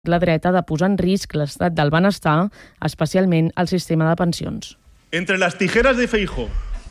la dreta de posar en risc l'estat del benestar, especialment el sistema de pensions. Entre las tijeras de Feijóo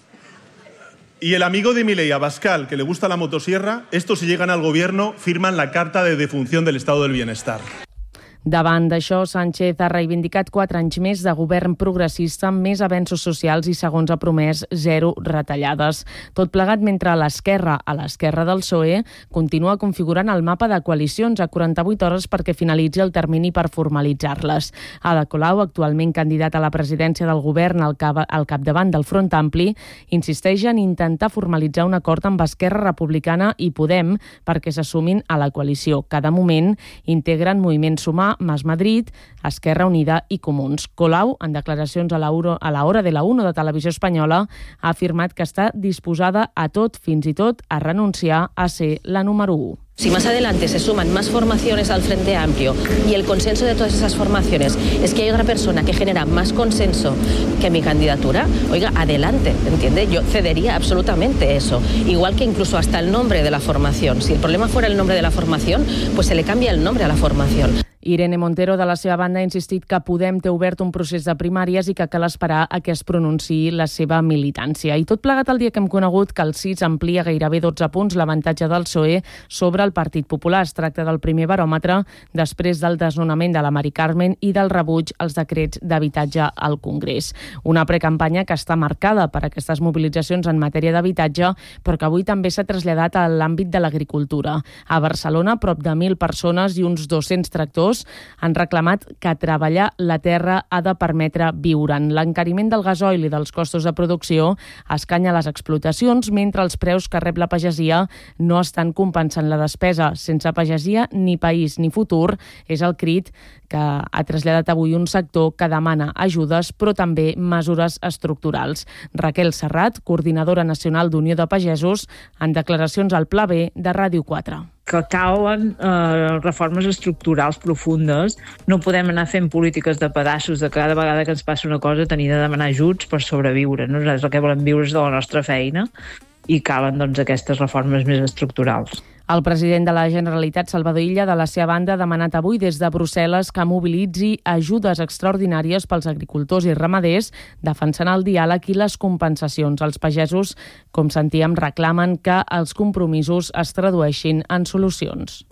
y el amigo de Milei, Abascal, que le gusta la motosierra, estos si llegan al gobierno firman la carta de defunción del estado del bienestar. Davant d'això, Sánchez ha reivindicat 4 anys més de govern progressista amb més avenços socials i, segons ha promès, 0 retallades. Tot plegat mentre l'esquerra, a l'esquerra del PSOE, continua configurant el mapa de coalicions a 48 hores perquè finalitzi el termini per formalitzar-les. Ada Colau, actualment candidat a la presidència del govern al capdavant del Front Ampli, insisteix en intentar formalitzar un acord amb Esquerra Republicana i Podem perquè s'assumin a la coalició. Cada moment integren Moviment Sumar, Mas Madrid, Esquerra Unida i Comuns. Colau, en declaracions a la hora de la 1 de Televisió Espanyola, ha afirmat que està disposada a tot, fins i tot a renunciar a ser la número 1. Si más adelante se suman más formaciones al Frente Amplio y el consenso de todas esas formaciones es que hay otra persona que genera más consenso que mi candidatura, oiga, adelante, ¿entiende? Yo cedería absolutamente eso. Igual que incluso hasta el nombre de la formación. Si el problema fuera el nombre de la formación, pues se le cambia el nombre a la formación. Irene Montero, de la seva banda, ha insistit que Podem té obert un procés de primàries i que cal esperar a que es pronunciï la seva militància. I tot plegat el dia que hem conegut que el CIS amplia gairebé 12 punts l'avantatge del PSOE sobre el Partit Popular. Es tracta del primer baròmetre després del desnonament de la Mari Carmen i del rebuig als decrets d'habitatge al Congrés. Una precampanya que està marcada per aquestes mobilitzacions en matèria d'habitatge, però que avui també s'ha traslladat a l'àmbit de l'agricultura. A Barcelona, prop de 1.000 persones i uns 200 tractors han reclamat que treballar la terra ha de permetre viure'n. L'encariment del gasoil i dels costos de producció escanya les explotacions, mentre els preus que rep la pagesia no estan compensant la despesa. Sense pagesia, ni país ni futur, és el crit que ha traslladat avui un sector que demana ajudes, però també mesures estructurals. Raquel Serrat, coordinadora nacional d'Unió de Pagesos, en declaracions al Pla B de Ràdio 4. Que calen reformes estructurals profundes. No podem anar fent polítiques de pedaços de cada vegada que ens passa una cosa tenir de demanar ajuts per sobreviure. Nosaltres el que volem viure és de la nostra feina i calen aquestes reformes més estructurals. El president de la Generalitat, Salvador Illa, de la seva banda, ha demanat avui des de Brussel·les que mobilitzi ajudes extraordinàries pels agricultors i ramaders, defensant el diàleg i les compensacions. Els pagesos, com sentíem, reclamen que els compromisos es tradueixin en solucions.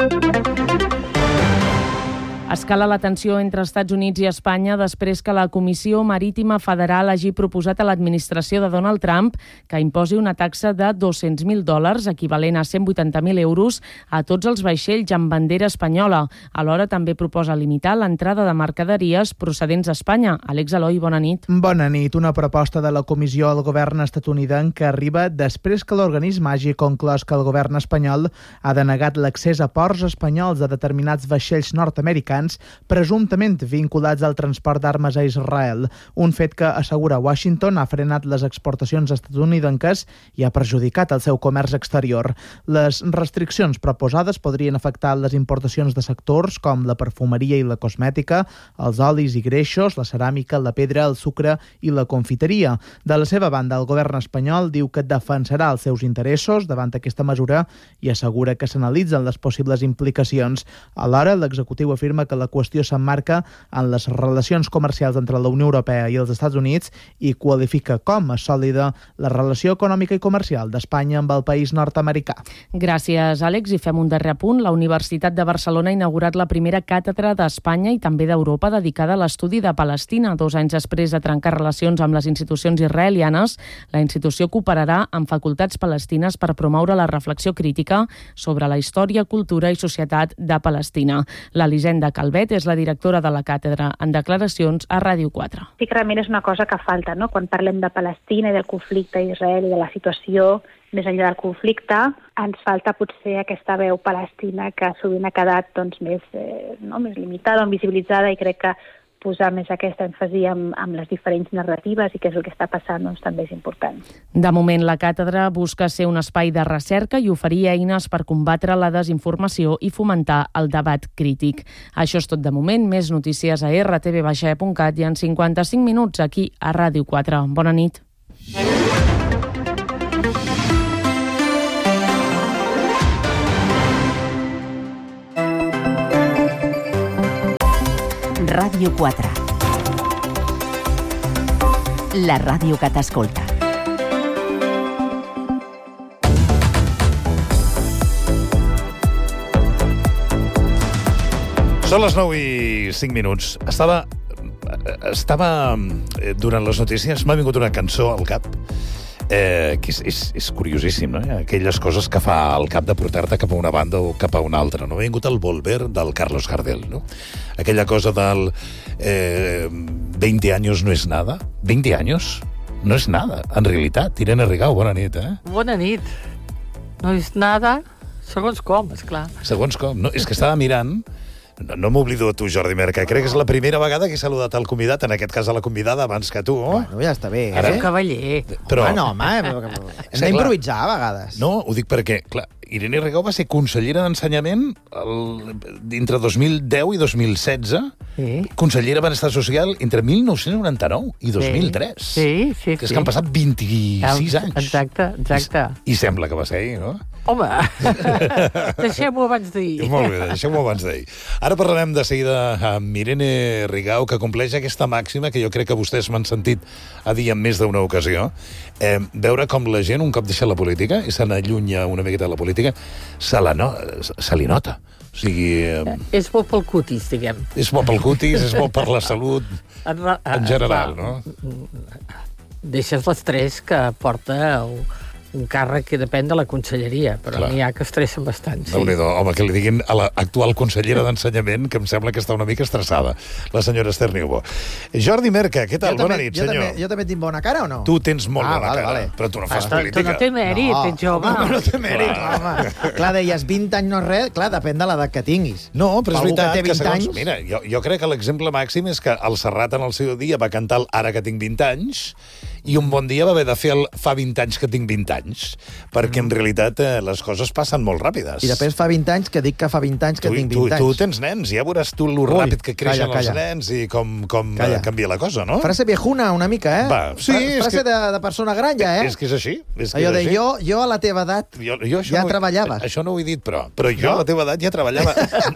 Escala la tensió entre Estats Units i Espanya després que la Comissió Marítima Federal hagi proposat a l'administració de Donald Trump que imposi una taxa de $200.000, equivalent a 180.000 euros, a tots els vaixells amb bandera espanyola. Alhora també proposa limitar l'entrada de mercaderies procedents d'Espanya. Àlex Eloi, bona nit. Bona nit. Una proposta de la Comissió al govern estatunidenc que arriba després que l'organisme hagi conclòs que el govern espanyol ha denegat l'accés a ports espanyols de determinats vaixells nord-americans presumptament vinculats al transport d'armes a Israel, un fet que, assegura Washington, ha frenat les exportacions estatunidenques i ha perjudicat el seu comerç exterior. Les restriccions proposades podrien afectar les importacions de sectors com la perfumeria i la cosmètica, els olis i greixos, la ceràmica, la pedra, el sucre i la confiteria. De la seva banda, el govern espanyol diu que defensarà els seus interessos davant aquesta mesura i assegura que s'analitzen les possibles implicacions. Alhora, l'executiu afirma que la qüestió s'emmarca en les relacions comercials entre la Unió Europea i els Estats Units i qualifica com a sòlida la relació econòmica i comercial d'Espanya amb el país nord-americà. Gràcies, Àlex. I fem un darrer apunt. La Universitat de Barcelona ha inaugurat la primera càtedra d'Espanya i també d'Europa dedicada a l'estudi de Palestina. 2 anys després de trencar relacions amb les institucions israelianes, la institució cooperarà amb facultats palestines per promoure la reflexió crítica sobre la història, cultura i societat de Palestina. L'Elisenda Calvet és la directora de la càtedra, en declaracions a Ràdio 4. Sí que realment és una cosa que falta, no? Quan parlem de Palestina i del conflicte a Israel i de la situació més enllà del conflicte, ens falta potser aquesta veu palestina que sovint ha quedat més limitada o invisibilitzada, i crec que posar més aquest èmfasi amb les diferents narratives i què és el que està passant també és important. De moment, la càtedra busca ser un espai de recerca i oferir eines per combatre la desinformació i fomentar el debat crític. Això és tot de moment. Més notícies a rtv.cat i en 55 minuts aquí a Ràdio 4. Bona nit. Ràdio 4. La ràdio que t'escolta. Són les 9:05. Estava durant les notícies, m'ha vingut una cançó al cap, que és curiosíssim, no? Aquelles coses que fa al cap de portar-te cap a una banda o cap a una altra. No? M'ha vingut el Volver del Carlos Gardel, no? Aquella cosa del 20 años no es nada. 20 años no es nada, en realitat. Irene Rigau, bona nit, Bona nit. No és nada, segons com, esclar. Segons com. No, és que estava mirant. No m'oblido a tu, Jordi Merca. Crec que és la primera vegada que he saludat el convidat, en aquest cas a la convidada, abans que tu. Bueno, ja està bé. Ara un cavaller. Però... home, hem d'improvisar a vegades. No, ho dic perquè, clar, Irene Rigau va ser consellera d'Ensenyament entre 2010 i 2016. Sí. Consellera de Benestar Social entre 1999 i 2003. Sí. Que és que han passat 26 anys. Exacte. I sembla que va ser ahir, no? Home, deixem-ho abans d'ahir. Molt bé, deixem-ho abans d'ahir. Ara parlarem de seguida amb Irene Rigau, que compleix aquesta màxima que jo crec que vostès m'han sentit a dir en més d'una ocasió. Veure com la gent, un cop deixa la política i se n'allunya una miqueta de la política, se li nota. O sigui... És bo pel cutis, diguem. És bo pel cutis, és bo per la salut, en general, no? Deixes l'estrès que porta un càrrec que depèn de la conselleria, però n'hi ha que estressen bastant. Sí. Déu-n'hi-do, home, que li diguin a l'actual consellera d'Ensenyament, que em sembla que està una mica estressada, la senyora Esther Niubó. Jordi Merca, què tal? Bona nit, senyor. Jo també tinc bona cara o no? Tu tens molt bona cara, però tu no fas política. Tu no té mèrit, ets jove. No té mèrit, home. Clar, deies 20 anys no és res, clar, depèn de l'edat que tinguis. No, però és veritat que segons... Mira, jo crec que l'exemple màxim és que el Serrat en el seu dia va cantar el Ara que tinc 20 anys i un bon dia va haver de fer el Fa 20 anys que tinc 20 anys, perquè en realitat les coses passen molt ràpides. I després fa 20 anys que dic que fa 20 anys que tinc 20 anys. Tu tens nens, ja veuràs tu lo ràpid que creixen els nens i com canvia la cosa, no? Frase viejuna, una mica, Va, sí, frase de persona gran, ja, És que és així. Allò de jo a la teva edat ja treballaves. Això no ho he dit, però jo a la teva edat ja treballava.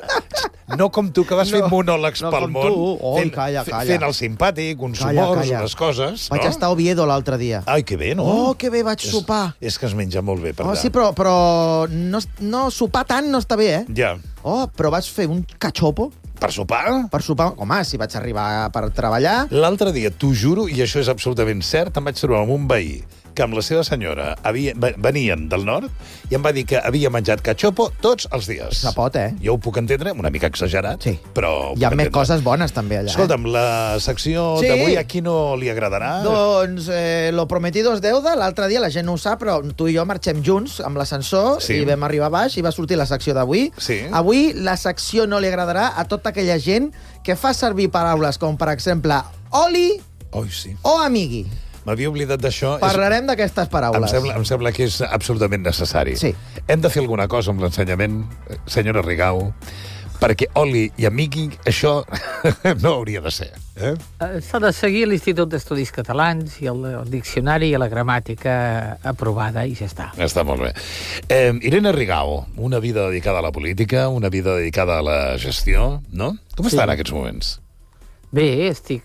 No com tu, que vas fer monòlegs pel món, fent el simpàtic, uns humors, unes coses. Vaig estar a Oviedo l'altre dia. Ai, que bé, no? Oh, que bé, vaig sopar. És que es menja molt bé per allà. Sí, però no sopar tant no està bé, Ja. Oh, però vaig fer un cachopo. Per sopar? Per sopar, home, si vaig arribar per treballar... L'altre dia, t'ho juro, i això és absolutament cert, em vaig trobar amb un veí que amb la seva senyora venien del nord i em va dir que havia menjat cachopo tots els dies. Se pot, Jo ho puc entendre, una mica exagerat, però... Hi ha més coses bones també allà. Escolta'm, la secció d'avui a qui no li agradarà? Doncs lo prometido es deuda. L'altre dia, la gent no ho sap, però tu i jo marxem junts amb l'ascensor i vam arribar baix i va sortir la secció d'avui. Avui la secció no li agradarà a tota aquella gent que fa servir paraules com, per exemple, oli o amigui. M'havia oblidat d'això. Parlarem d'aquestes paraules. Em sembla que és absolutament necessari. Sí. Hem de fer alguna cosa amb l'ensenyament, senyora Rigau, perquè oli i amigui, això no hauria de ser. S'ha de seguir l'Institut d'Estudis Catalans i el diccionari i la gramàtica aprovada i ja està. Està molt bé. Irene Rigau, una vida dedicada a la política, una vida dedicada a la gestió, no? Com està en aquests moments? Bé, estic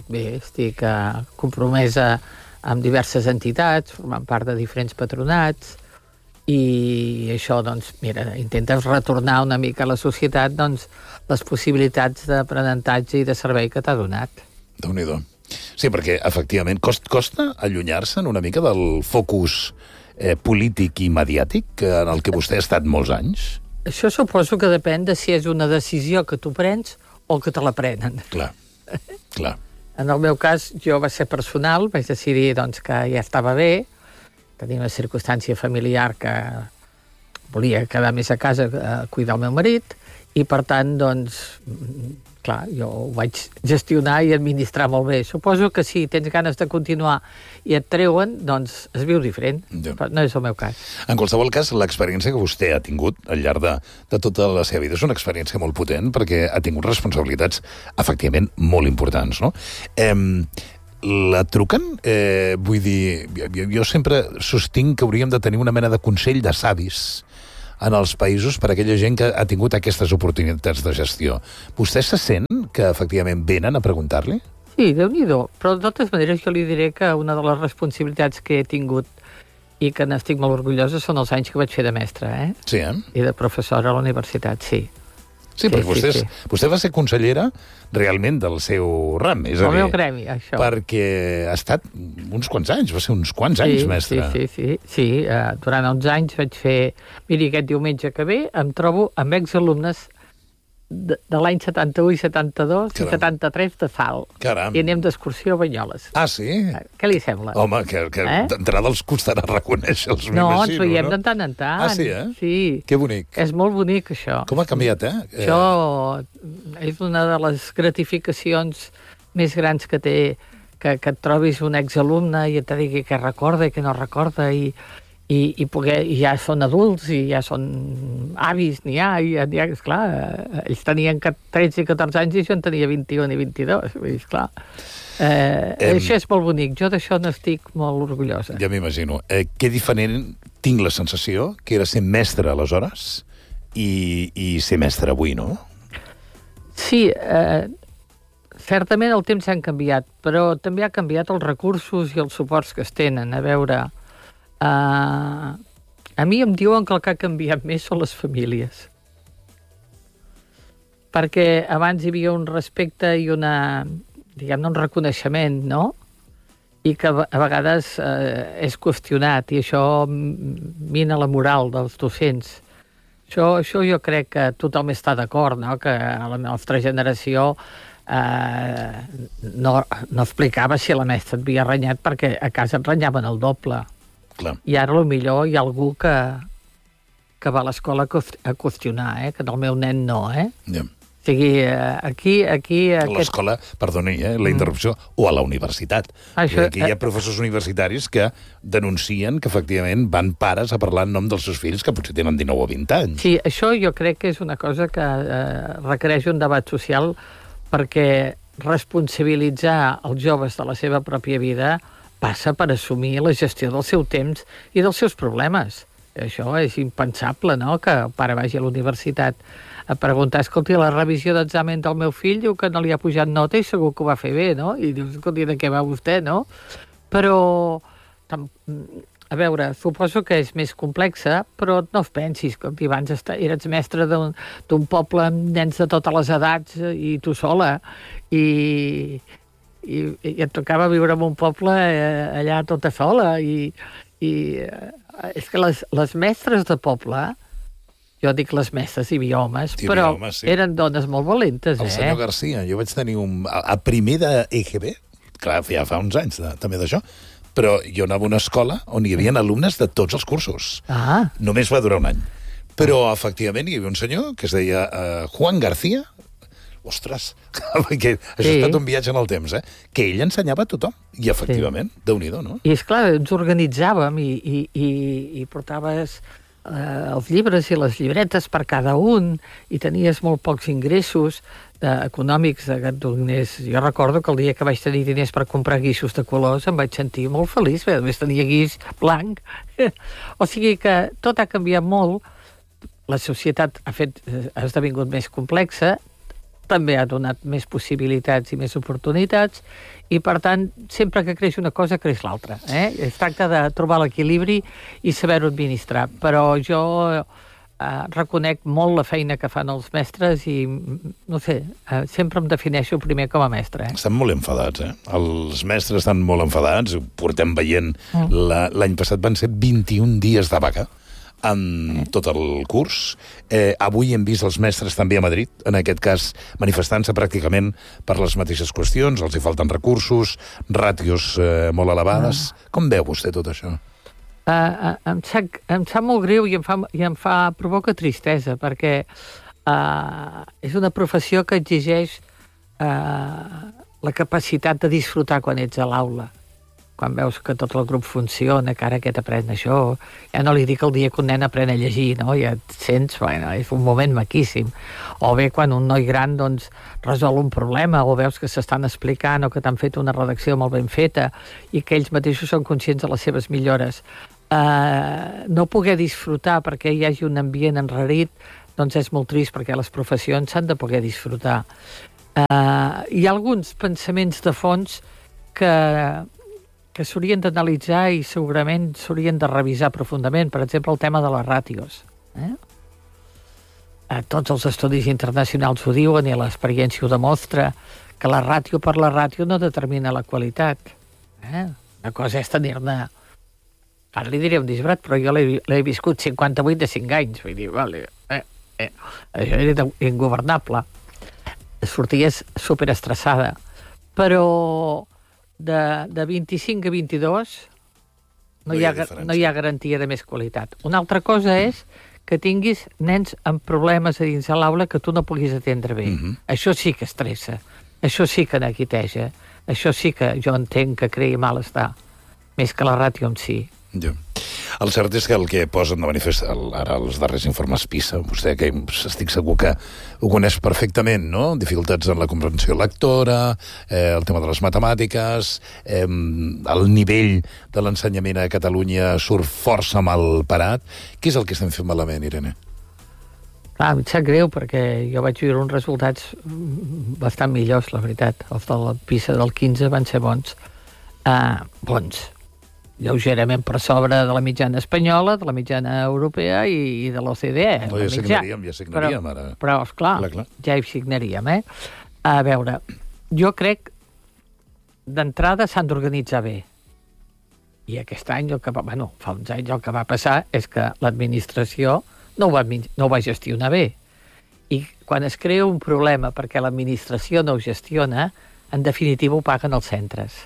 compromesa amb diverses entitats, formant part de diferents patronats, i això, doncs, mira, intentes retornar una mica a la societat, doncs, les possibilitats d'aprenentatge i de servei que t'ha donat. Déu-n'hi-do. Sí, perquè, efectivament, costa allunyar-se'n una mica del focus polític i mediàtic en el que vostè ha estat molts anys? Això suposo que depèn de si és una decisió que tu prens o que te la prenen. Clar. En el meu cas, jo va ser personal, vaig decidir doncs, que ja estava bé, tenia una circumstància familiar que volia quedar més a casa a cuidar el meu marit, i per tant, doncs, clar, jo ho vaig gestionar i administrar molt bé. Suposo que si tens ganes de continuar i et treuen, doncs es viu diferent. Però no és el meu cas. En qualsevol cas, l'experiència que vostè ha tingut al llarg de tota la seva vida és una experiència molt potent perquè ha tingut responsabilitats, efectivament, molt importants, no? La truquen? Vull dir, jo sempre sostinc que hauríem de tenir una mena de consell de savis en els països per a aquella gent que ha tingut aquestes oportunitats de gestió. Vostè se sent que efectivament venen a preguntar-li? Sí, Déu-n'hi-do. Però de totes maneres jo li diré que una de les responsabilitats que he tingut i que n'estic molt orgullosa són els anys que vaig fer de mestra, Sí, I de professora a la universitat, sí. Sí, perquè vostè va ser consellera realment del seu ram, és a dir... El meu gremi, això. Perquè ha estat uns quants anys, va ser uns quants anys, mestra. Sí, durant 11 anys vaig fer... Miri, aquest diumenge que ve em trobo amb exalumnes de l'any 71 i 72 i 73 de Salt. Caram. I anem d'excursió a Banyoles. Ah, sí? Què li sembla? Home, que d'entrada els costarà reconèixer-los, m'imagino. No, ens veiem de tant en tant. Ah, sí, Sí. Que bonic. És molt bonic, això. Com ha canviat, Això és una de les gratificacions més grans que té, que et trobis un exalumne i et digui què recorda i què no recorda i poder, ja són adults i ja són avis, esclar, ells tenien 13 i 14 anys i jo en tenia 21 i 22, esclar. Això és molt bonic, jo d'això n'estic molt orgullosa. Ja m'imagino. Que diferent tinc la sensació que era ser mestre aleshores i ser mestre avui, no? Sí, certament el temps han canviat, però també ha canviat els recursos i els suports que es tenen. A veure, a mi em diuen que el que ha canviat més són les famílies. Perquè abans hi havia un respecte i un reconeixement, no? I que a vegades és qüestionat, i això mina la moral dels docents. Això jo crec que tothom està d'acord, no? Que a la nostra generació no explicava si la mestra et havia renyat perquè a casa et renyaven el doble. Clar. I ara potser hi ha algú que va a l'escola a qüestionar, que del meu nen no, Ja. O sigui, aquí... A l'escola, perdoni, la interrupció, o a la universitat. Aquí hi ha professors universitaris que denuncien que, efectivament, van pares a parlar en nom dels seus fills que potser tenen 19 o 20 anys. Sí, això jo crec que és una cosa que requereix un debat social perquè responsabilitzar els joves de la seva pròpia vida passa per assumir la gestió del seu temps i dels seus problemes. Això és impensable, no?, que el pare vagi a la universitat a preguntar, escolti, la revisió d'examen del meu fill diu que no li ha pujat nota i segur que ho va fer bé, no? I dius, escolti, de què va vostè, no? Però, a veure, suposo que és més complexa, però no us pensis, escolti, abans eres mestre d'un poble amb nens de totes les edats i tu sola, i et tocava viure en un poble allà tota sola, i és que les mestres de poble, jo dic les mestres, hi havia homes, però eren dones molt valentes, El senyor Garcia, jo vaig tenir a primer d'EGB, clar, ja fa uns anys també d'això, però jo anava a una escola on hi havia alumnes de tots els cursos. Només va durar un any. Però, efectivament, hi havia un senyor que es deia Juan García. Ostres, això ha estat un viatge en el temps, que ell ensenyava a tothom. I, efectivament, Déu-n'hi-do, no? I, esclar, ens organitzàvem i portaves els llibres i les llibretes per cada un i tenies molt pocs ingressos econòmics que et donés. Jo recordo que el dia que vaig tenir diners per comprar guixos de colors em vaig sentir molt feliç, perquè només tenia guix blanc. O sigui que tot ha canviat molt, la societat ha esdevingut més complexa, també ha donat més possibilitats i més oportunitats, i, per tant, sempre que creix una cosa, creix l'altra. Es tracta de trobar l'equilibri i saber-ho administrar. Però jo reconec molt la feina que fan els mestres i, no sé, sempre em defineixo primer com a mestre. Estan molt enfadats, Els mestres estan molt enfadats, ho portem veient. L'any passat van ser 21 dies de vaga en tot el curs. Avui hem vist els mestres també a Madrid, en aquest cas manifestant-se pràcticament per les mateixes qüestions, els hi falten recursos, ràtios molt elevades. Com veu vostè tot això? Em sap molt greu i provoca tristesa, perquè és una professió que exigeix la capacitat de disfrutar quan ets a l'aula. Quan veus que tot el grup funciona, que ara aquest aprèn això, ja no li dic el dia que un nen aprèn a llegir, no? Ja et sents, bueno, és un moment maquíssim. O bé quan un noi gran, doncs, resol un problema, o veus que s'estan explicant o que t'han fet una redacció molt ben feta i que ells mateixos són conscients de les seves millores. no poder disfrutar perquè hi hagi un ambient enrarit, doncs és molt trist, perquè les professions s'han de poder disfrutar. Hi ha alguns pensaments de fons que s'haurien d'analitzar i segurament s'haurien de revisar profundament. Per exemple, el tema de les ràtios. Tots els estudis internacionals ho diuen i l'experiència ho demostra, que la ràtio per la ràtio no determina la qualitat. Una cosa és tenir-ne... Ara li diré un disbrat, però jo l'he viscut 58 de 5 anys. Vull dir, vale, això era ingovernable. Sorties superestressada. Però de 25 a 22 no hi ha garantia de més qualitat. Una altra cosa és que tinguis nens amb problemes a dins de l'aula que tu no puguis atendre bé. Això sí que estressa. Això sí que neguiteja. Això sí que jo entenc que creï malestar. Més que la ràtio en si. Ja. El cert és que el que posen de manifest ara els darrers informes PISA, vostè que estic segur que ho coneix perfectament, no? Dificultats en la comprensió lectora, el tema de les matemàtiques, el nivell de l'ensenyament a Catalunya surt força mal parat. Què és el que estem fent malament, Irene? Clar, em sap greu, perquè jo vaig viure uns resultats bastant millors, la veritat. Els de la PISA del 15 van ser bons. Lleugerament per sobre de la mitjana espanyola, de la mitjana europea i de l'OCDE. Ja signaríem ara. Però, esclar, ja hi signaríem, A veure, jo crec d'entrada s'han d'organitzar bé. I aquest any, fa uns anys el que va passar és que l'administració no ho va gestionar bé. I quan es crea un problema perquè l'administració no ho gestiona, en definitiva ho paguen els centres.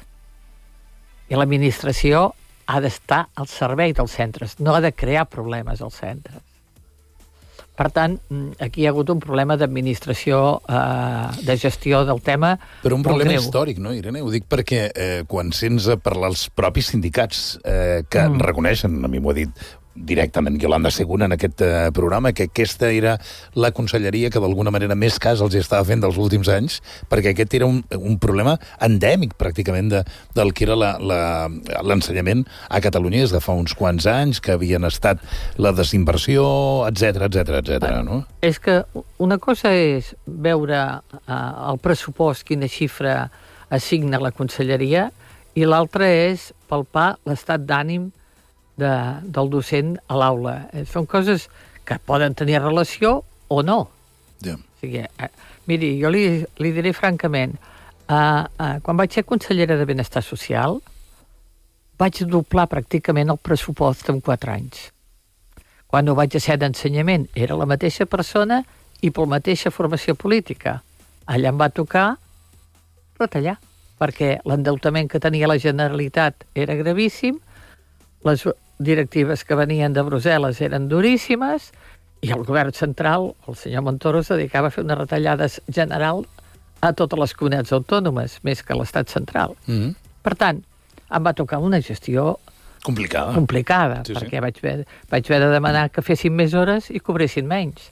I l'administració ha d'estar al servei dels centres, no ha de crear problemes als centres. Per tant, aquí hi ha hagut un problema d'administració, de gestió del tema. Però un problema històric, no, Irene? Ho dic perquè quan sents parlar els propis sindicats que reconeixen, a mi m'ho ha dit directament Yolanda Según en aquest programa, que aquesta era la conselleria que d'alguna manera més cas els estava fent dels últims anys, perquè aquest era un problema endèmic pràcticament del que era l'ensenyament a Catalunya des de fa uns quants anys, que havien estat la desinversió, etc. No? És que una cosa és veure el pressupost, quina xifra assigna la conselleria, i l'altra és palpar l'estat d'ànim del docent a l'aula. Són coses que poden tenir relació o no. Yeah. O sigui, miri, jo li diré francament, quan vaig ser consellera de Benestar Social, vaig doblar pràcticament el pressupost en 4 anys. Quan ho vaig ser d'ensenyament, era la mateixa persona i per la mateixa formació política. Allà em va tocar retallar, perquè l'endeutament que tenia la Generalitat era gravíssim, les directives que venien de Brussel·les eren duríssimes i el govern central, el senyor Montoro, es dedicava a fer una retallada general a totes les comunitats autònomes, més que l'estat central. Per tant, em va tocar una gestió complicada, perquè vaig haver de demanar que fessin més hores i cobressin menys.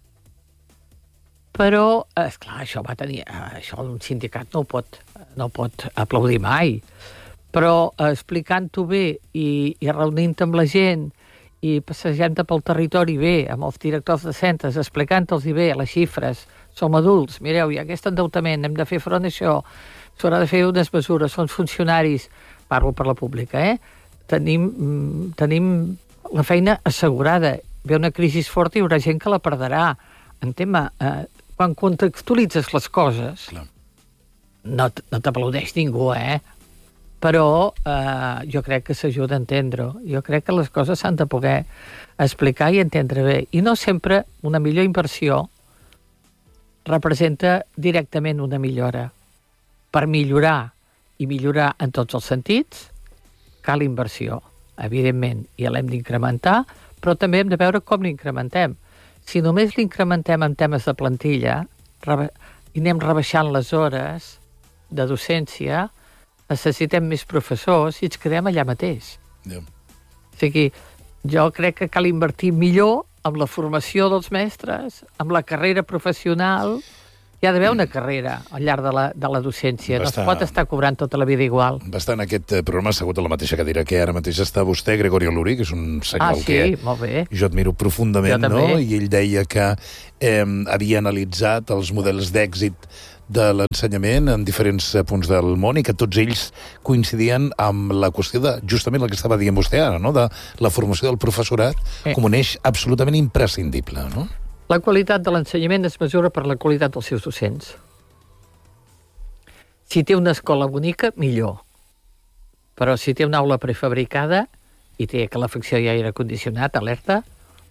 Però, esclar, això un sindicat no ho pot aplaudir mai. Però explicant-ho bé i reunint amb la gent i passejant-te pel territori bé, amb els directors de centres, explicant-los bé les xifres, som adults, mireu, hi ha aquest endeutament, hem de fer front a això, s'haurà de fer unes mesures, són funcionaris, parlo per la pública, tenim la feina assegurada, ve una crisi forta i hi haurà gent que la perdrà. Quan contextualitzes les coses, no t'aplaudeix ningú, però jo crec que s'ajuda a entendre-ho. Jo crec que les coses s'han de poder explicar i entendre bé. I no sempre una millor inversió representa directament una millora. Per millorar, i millorar en tots els sentits, cal inversió, evidentment, i l'hem d'incrementar, però també hem de veure com l'incrementem. Si només l'incrementem en temes de plantilla i anem rebaixant les hores de docència, necessitem més professors i ens quedem allà mateix. O sigui, jo crec que cal invertir millor amb la formació dels mestres, amb la carrera professional Hi ha d'haver una carrera al llarg de la docència. No es pot estar cobrant tota la vida igual. Va estar en aquest programa assegut a la mateixa cadira que ara mateix està vostè, Gregorio Luri, que és un senyor molt bé. Jo admiro profundament, no? I ell deia que havia analitzat els models d'èxit de l'ensenyament en diferents punts del món i que tots ells coincidien amb la qüestió de, justament el que estava dient vostè ara, no? De la formació del professorat com un eix absolutament imprescindible, no? La qualitat de l'ensenyament es mesura per la qualitat dels seus docents. Si té una escola bonica, millor. Però si té una aula prefabricada i té calefacció i aire condicionat, alerta,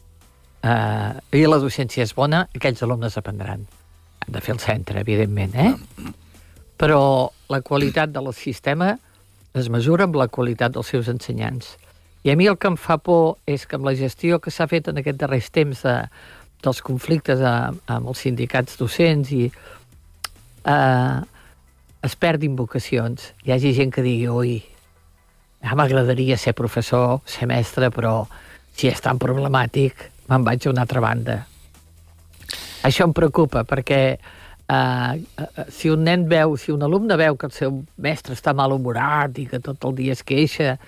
i la docència és bona, aquells alumnes aprendran. Han de fer el centre, evidentment, Però la qualitat del sistema es mesura amb la qualitat dels seus ensenyants. I a mi el que em fa por és que amb la gestió que s'ha fet en aquests darrers temps dels conflictes amb els sindicats docents i es perdin vocacions. Hi hagi gent que digui, ui, ja m'agradaria ser professor, ser mestre, però si és tan problemàtic, me'n vaig a una altra banda. Això em preocupa, perquè si un nen veu, si un alumne veu que el seu mestre està malhumorat i que tot el dia es queixa,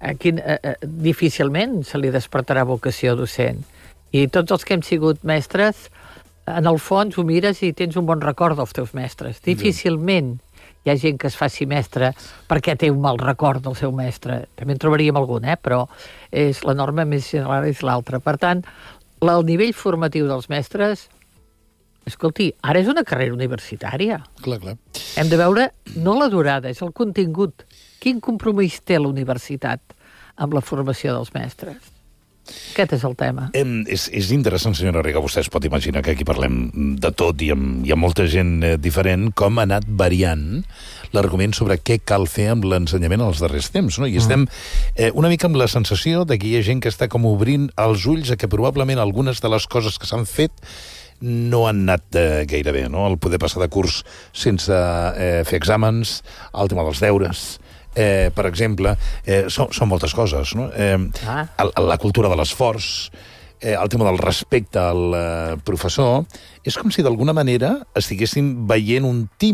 difícilment se li despertarà vocació docent. I tots els que hem sigut mestres, en el fons ho mires i tens un bon record dels teus mestres. Difícilment hi ha gent que es faci mestre perquè té un mal record del seu mestre. També en trobaríem algun, però la norma més general és l'altra. Per tant, el nivell formatiu dels mestres, escolti, ara és una carrera universitària. Clar. Hem de veure no la durada, és el contingut. Quin compromís té la universitat amb la formació dels mestres? Aquest és el tema. És interessant, senyora Riga, vostè es pot imaginar que aquí parlem de tot i hi ha molta gent diferent, com ha anat variant l'argument sobre què cal fer amb l'ensenyament als darrers temps, no? I estem una mica amb la sensació de que hi ha gent que està com obrint els ulls a que probablement algunes de les coses que s'han fet no han anat gaire bé, no? El poder passar de curs sense fer exàmens, el tema dels deures, per exemple, són moltes coses, no? La cultura de l'esforç, el tema del respecte al professor, és com si d'alguna manera estiguéssim veient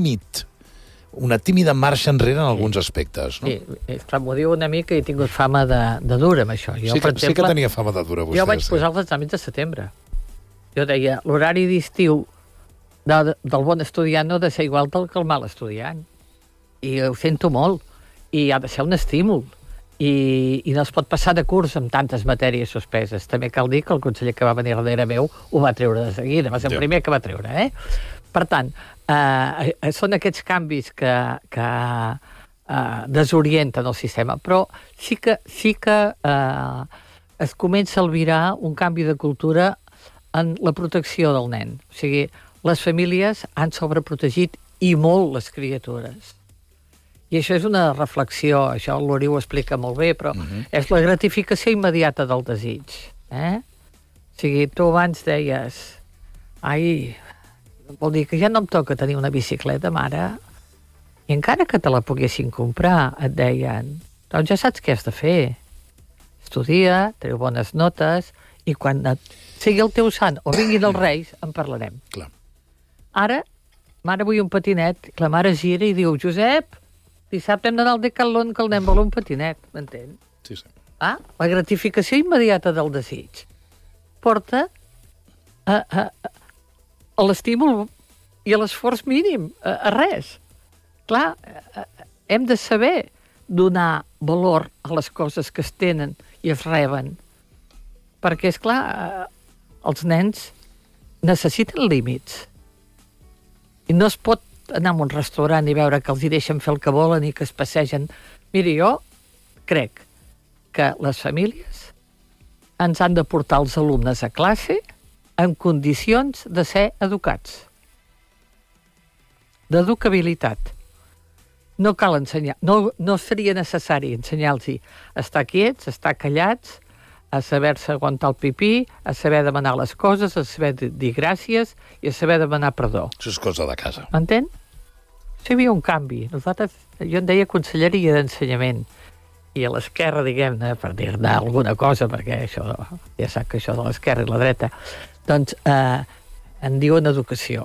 una tímida marxa enrere en alguns aspectes, no? Sí, m'ho diu una mica i he tingut fama de dura amb això. Sí que tenia fama de dura, vostè. Jo vaig posar els exàmens de setembre. Jo deia, l'horari d'estiu del bon estudiant no ha de ser igual que el mal estudiant. I ho sento molt. I ha de ser un estímul. I no es pot passar de curs amb tantes matèries suspeses. També cal dir que el conseller que va venir darrere meu ho va treure de seguida. Va ser el primer que va treure, Per tant, són aquests canvis que desorienten el sistema. Però sí que es comença a albirar un canvi de cultura en la protecció del nen. O sigui, les famílies han sobreprotegit i molt les criatures. I això és una reflexió, això l'Uri ho explica molt bé, però és la gratificació immediata del desig. O sigui, tu abans deies, vol dir que ja no em toca tenir una bicicleta, mare, i encara que te la poguessin comprar, et deien, doncs ja saps què has de fer. Estudia, treu bones notes, i quan sigui el teu sant o vinguin els reis, en parlarem. Clar. Ara, mare, vull un patinet, la mare gira i diu, Josep, dissabte hem d'anar al Decathlon que el nen vol un patinet, m'entén? Sí. La gratificació immediata del desig porta a l'estímul i a l'esforç mínim, a res. Clar, hem de saber donar valor a les coses que es tenen i es reben. Perquè, és clar, els nens necessiten límits. I no es pot anar a un restaurant i veure que els hi deixen fer el que volen i que es passegen. Miri, jo crec que les famílies ens han de portar els alumnes a classe en condicions de ser educats. D'educabilitat. No cal ensenyar, no seria necessari ensenyar-los a estar quiets, a estar callats, a saber-se aguantar el pipí, a saber demanar les coses, a saber dir gràcies i a saber demanar perdó. Això és cosa de casa. M'entén? Això hi havia un canvi. Nosaltres, jo en deia Conselleria d'Ensenyament. I a l'esquerra, diguem-ne, per dir-ne alguna cosa, perquè això, ja sap que això de l'esquerra i la dreta, doncs en diuen educació.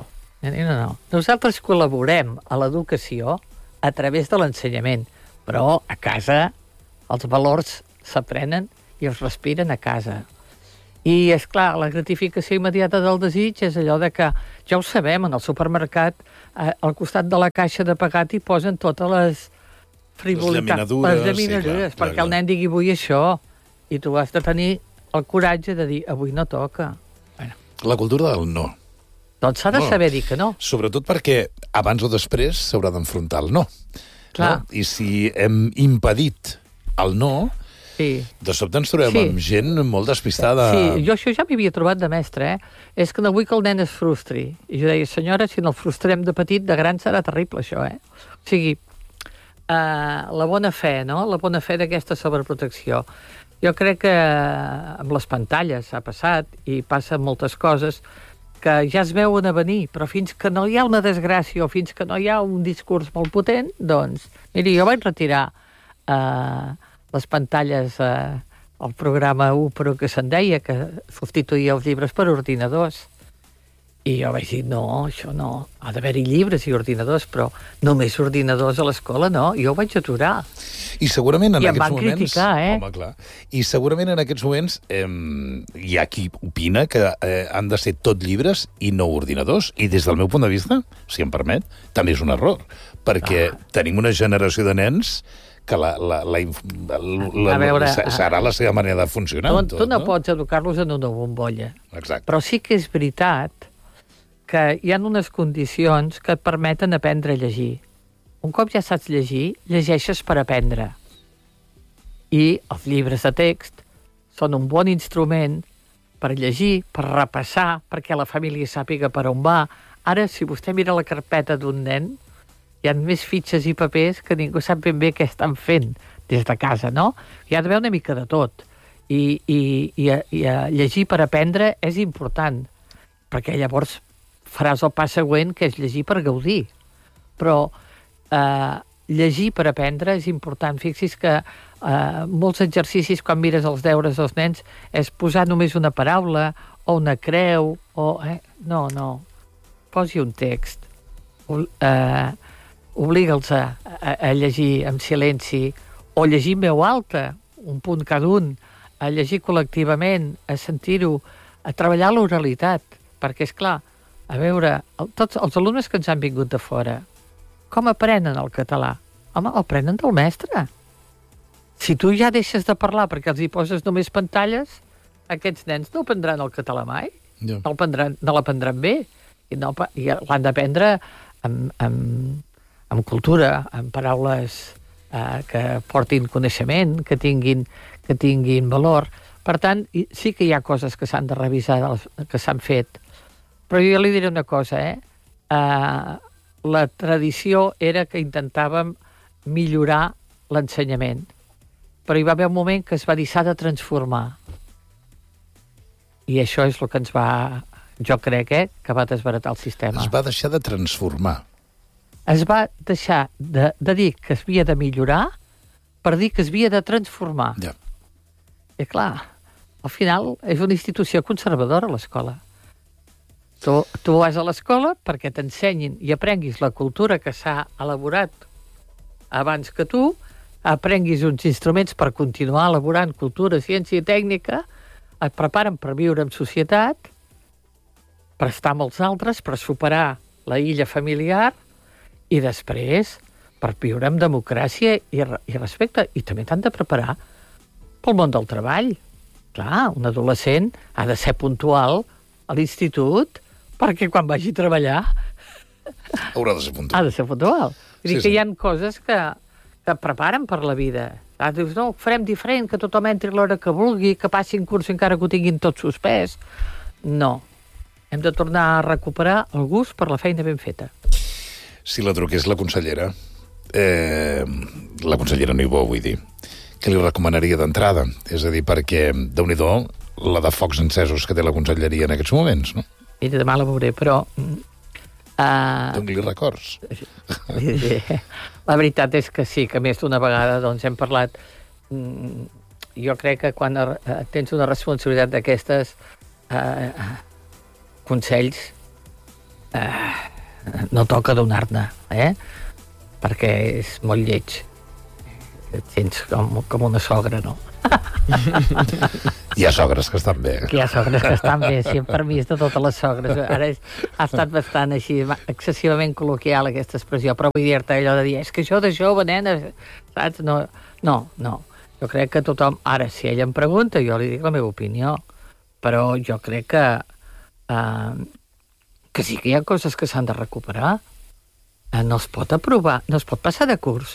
No. Nosaltres col·laborem a l'educació a través de l'ensenyament, però a casa els valors s'aprenen i es respiren a casa. I, és clar, la gratificació immediata del desig és allò de que, ja ho sabem, en el supermercat, al costat de la caixa de pagat hi posen totes les frivolitats. Les llaminadures, perquè el nen digui, vull això, i tu has de tenir el coratge de dir, avui no toca. Bueno. La cultura del no. Doncs s'ha de saber dir que no. Sobretot perquè abans o després s'haurà d'enfrontar el no. Clar. No? I si hem impedit el no, de sobte ens trobem amb gent molt despistada. Sí, jo això ja m'hi havia trobat de mestre, És que no vull que el nen es frustri. I jo deia, senyora, si no el frustrem de petit, de gran serà terrible, això, O sigui, la bona fe, no? La bona fe d'aquesta sobreprotecció. Jo crec que amb les pantalles ha passat, i passen moltes coses, que ja es veuen a venir, però fins que no hi ha una desgràcia o fins que no hi ha un discurs molt potent, doncs... Miri, jo vaig retirar les pantalles al programa 1, però que se'n deia, que substituïa els llibres per ordinadors. I jo vaig dir, no, això no. Ha d'haver-hi llibres i ordinadors, però només ordinadors a l'escola, no. Jo ho vaig aturar. I segurament en aquests moments... I em van criticar, Home, clar. I segurament en aquests moments hi ha qui opina que han de ser tot llibres i no ordinadors. I des del meu punt de vista, si em permet, també és un error. Perquè tenim una generació de nens que serà la seva manera de funcionar. Tu no pots educar-los en una bombolla. Exacte. Però sí que és veritat que hi ha unes condicions que et permeten aprendre a llegir. Un cop ja saps llegir, llegeixes per aprendre. I els llibres de text són un bon instrument per llegir, per repassar, perquè la família sàpiga per on va. Ara, si vostè mira la carpeta d'un nen, hi ha més fitxes i papers que ningú sap ben bé què estan fent des de casa, no? Hi ha d'haver una mica de tot. I llegir per aprendre és important, perquè llavors faràs el pas següent, que és llegir per gaudir. Però llegir per aprendre és important. Fixis que molts exercicis, quan mires els deures dels nens, és posar només una paraula o una creu, o... No. Posi un text. Obliga'ls a llegir en silenci, o llegir en veu alta, un punt cada un, a llegir col·lectivament, a sentir-ho, a treballar l'oralitat, perquè, és clar, a veure, tots els alumnes que ens han vingut de fora, com aprenen el català? Home, el aprenen del mestre. Si tu ja deixes de parlar perquè els hi poses només pantalles, aquests nens no aprendran el català mai, no l'aprendran bé, i l'han d'aprendre amb cultura, amb paraules que portin coneixement, que tinguin valor. Per tant, sí que hi ha coses que s'han de revisar, que s'han fet. Però jo li diré una cosa, la tradició era que intentàvem millorar l'ensenyament, però hi va haver un moment que es va dir s'ha de transformar. I això és el que ens va, jo crec, que va desbaratar el sistema. Es va deixar de transformar. Es va deixar de dir que es havia de millorar per dir que es havia de transformar. Ja. I clar, al final és una institució conservadora, l'escola. Tu vas a l'escola perquè t'ensenyin i aprenguis la cultura que s'ha elaborat abans que tu, aprenguis uns instruments per continuar elaborant cultura, ciència i tècnica, et preparen per viure en societat, per estar amb els altres, per superar la illa familiar i després per viure amb democràcia i respecte. I també t'han de preparar pel món del treball. Clar, un adolescent ha de ser puntual a l'institut perquè quan vagi a treballar haurà de ser puntual. Ha de ser puntual. Vull dir que hi ha coses que preparen per la vida. Dius, no, ho farem diferent, que tothom entri a l'hora que vulgui, que passin curs encara que ho tinguin tot suspès. No. Hem de tornar a recuperar el gust per la feina ben feta. Si la truqués la consellera Niubó, vull dir, què li recomanaria d'entrada? És a dir, perquè, déu-n'hi-do, la de focs encesos que té la conselleria en aquests moments, no? I demà la veuré, però... Doni-li records. La veritat és que sí, que més d'una vegada doncs, hem parlat... Jo crec que quan tens una responsabilitat d'aquestes, consells no toca donar-ne, perquè és molt lleig. Et sents com una sogra, no? Hi ha sogres que estan bé. Hi ha sogres que estan bé, sí, per mi és de totes les sogres. Ara ha estat bastant així, excessivament col·loquial aquesta expressió, però vull dir-te allò de dir, és que això de jove, nena, saps? No. Jo crec que tothom... Ara, si ella em pregunta, jo li dic la meva opinió, però jo crec que sí que hi ha coses que s'han de recuperar. No es pot aprovar, no es pot passar de curs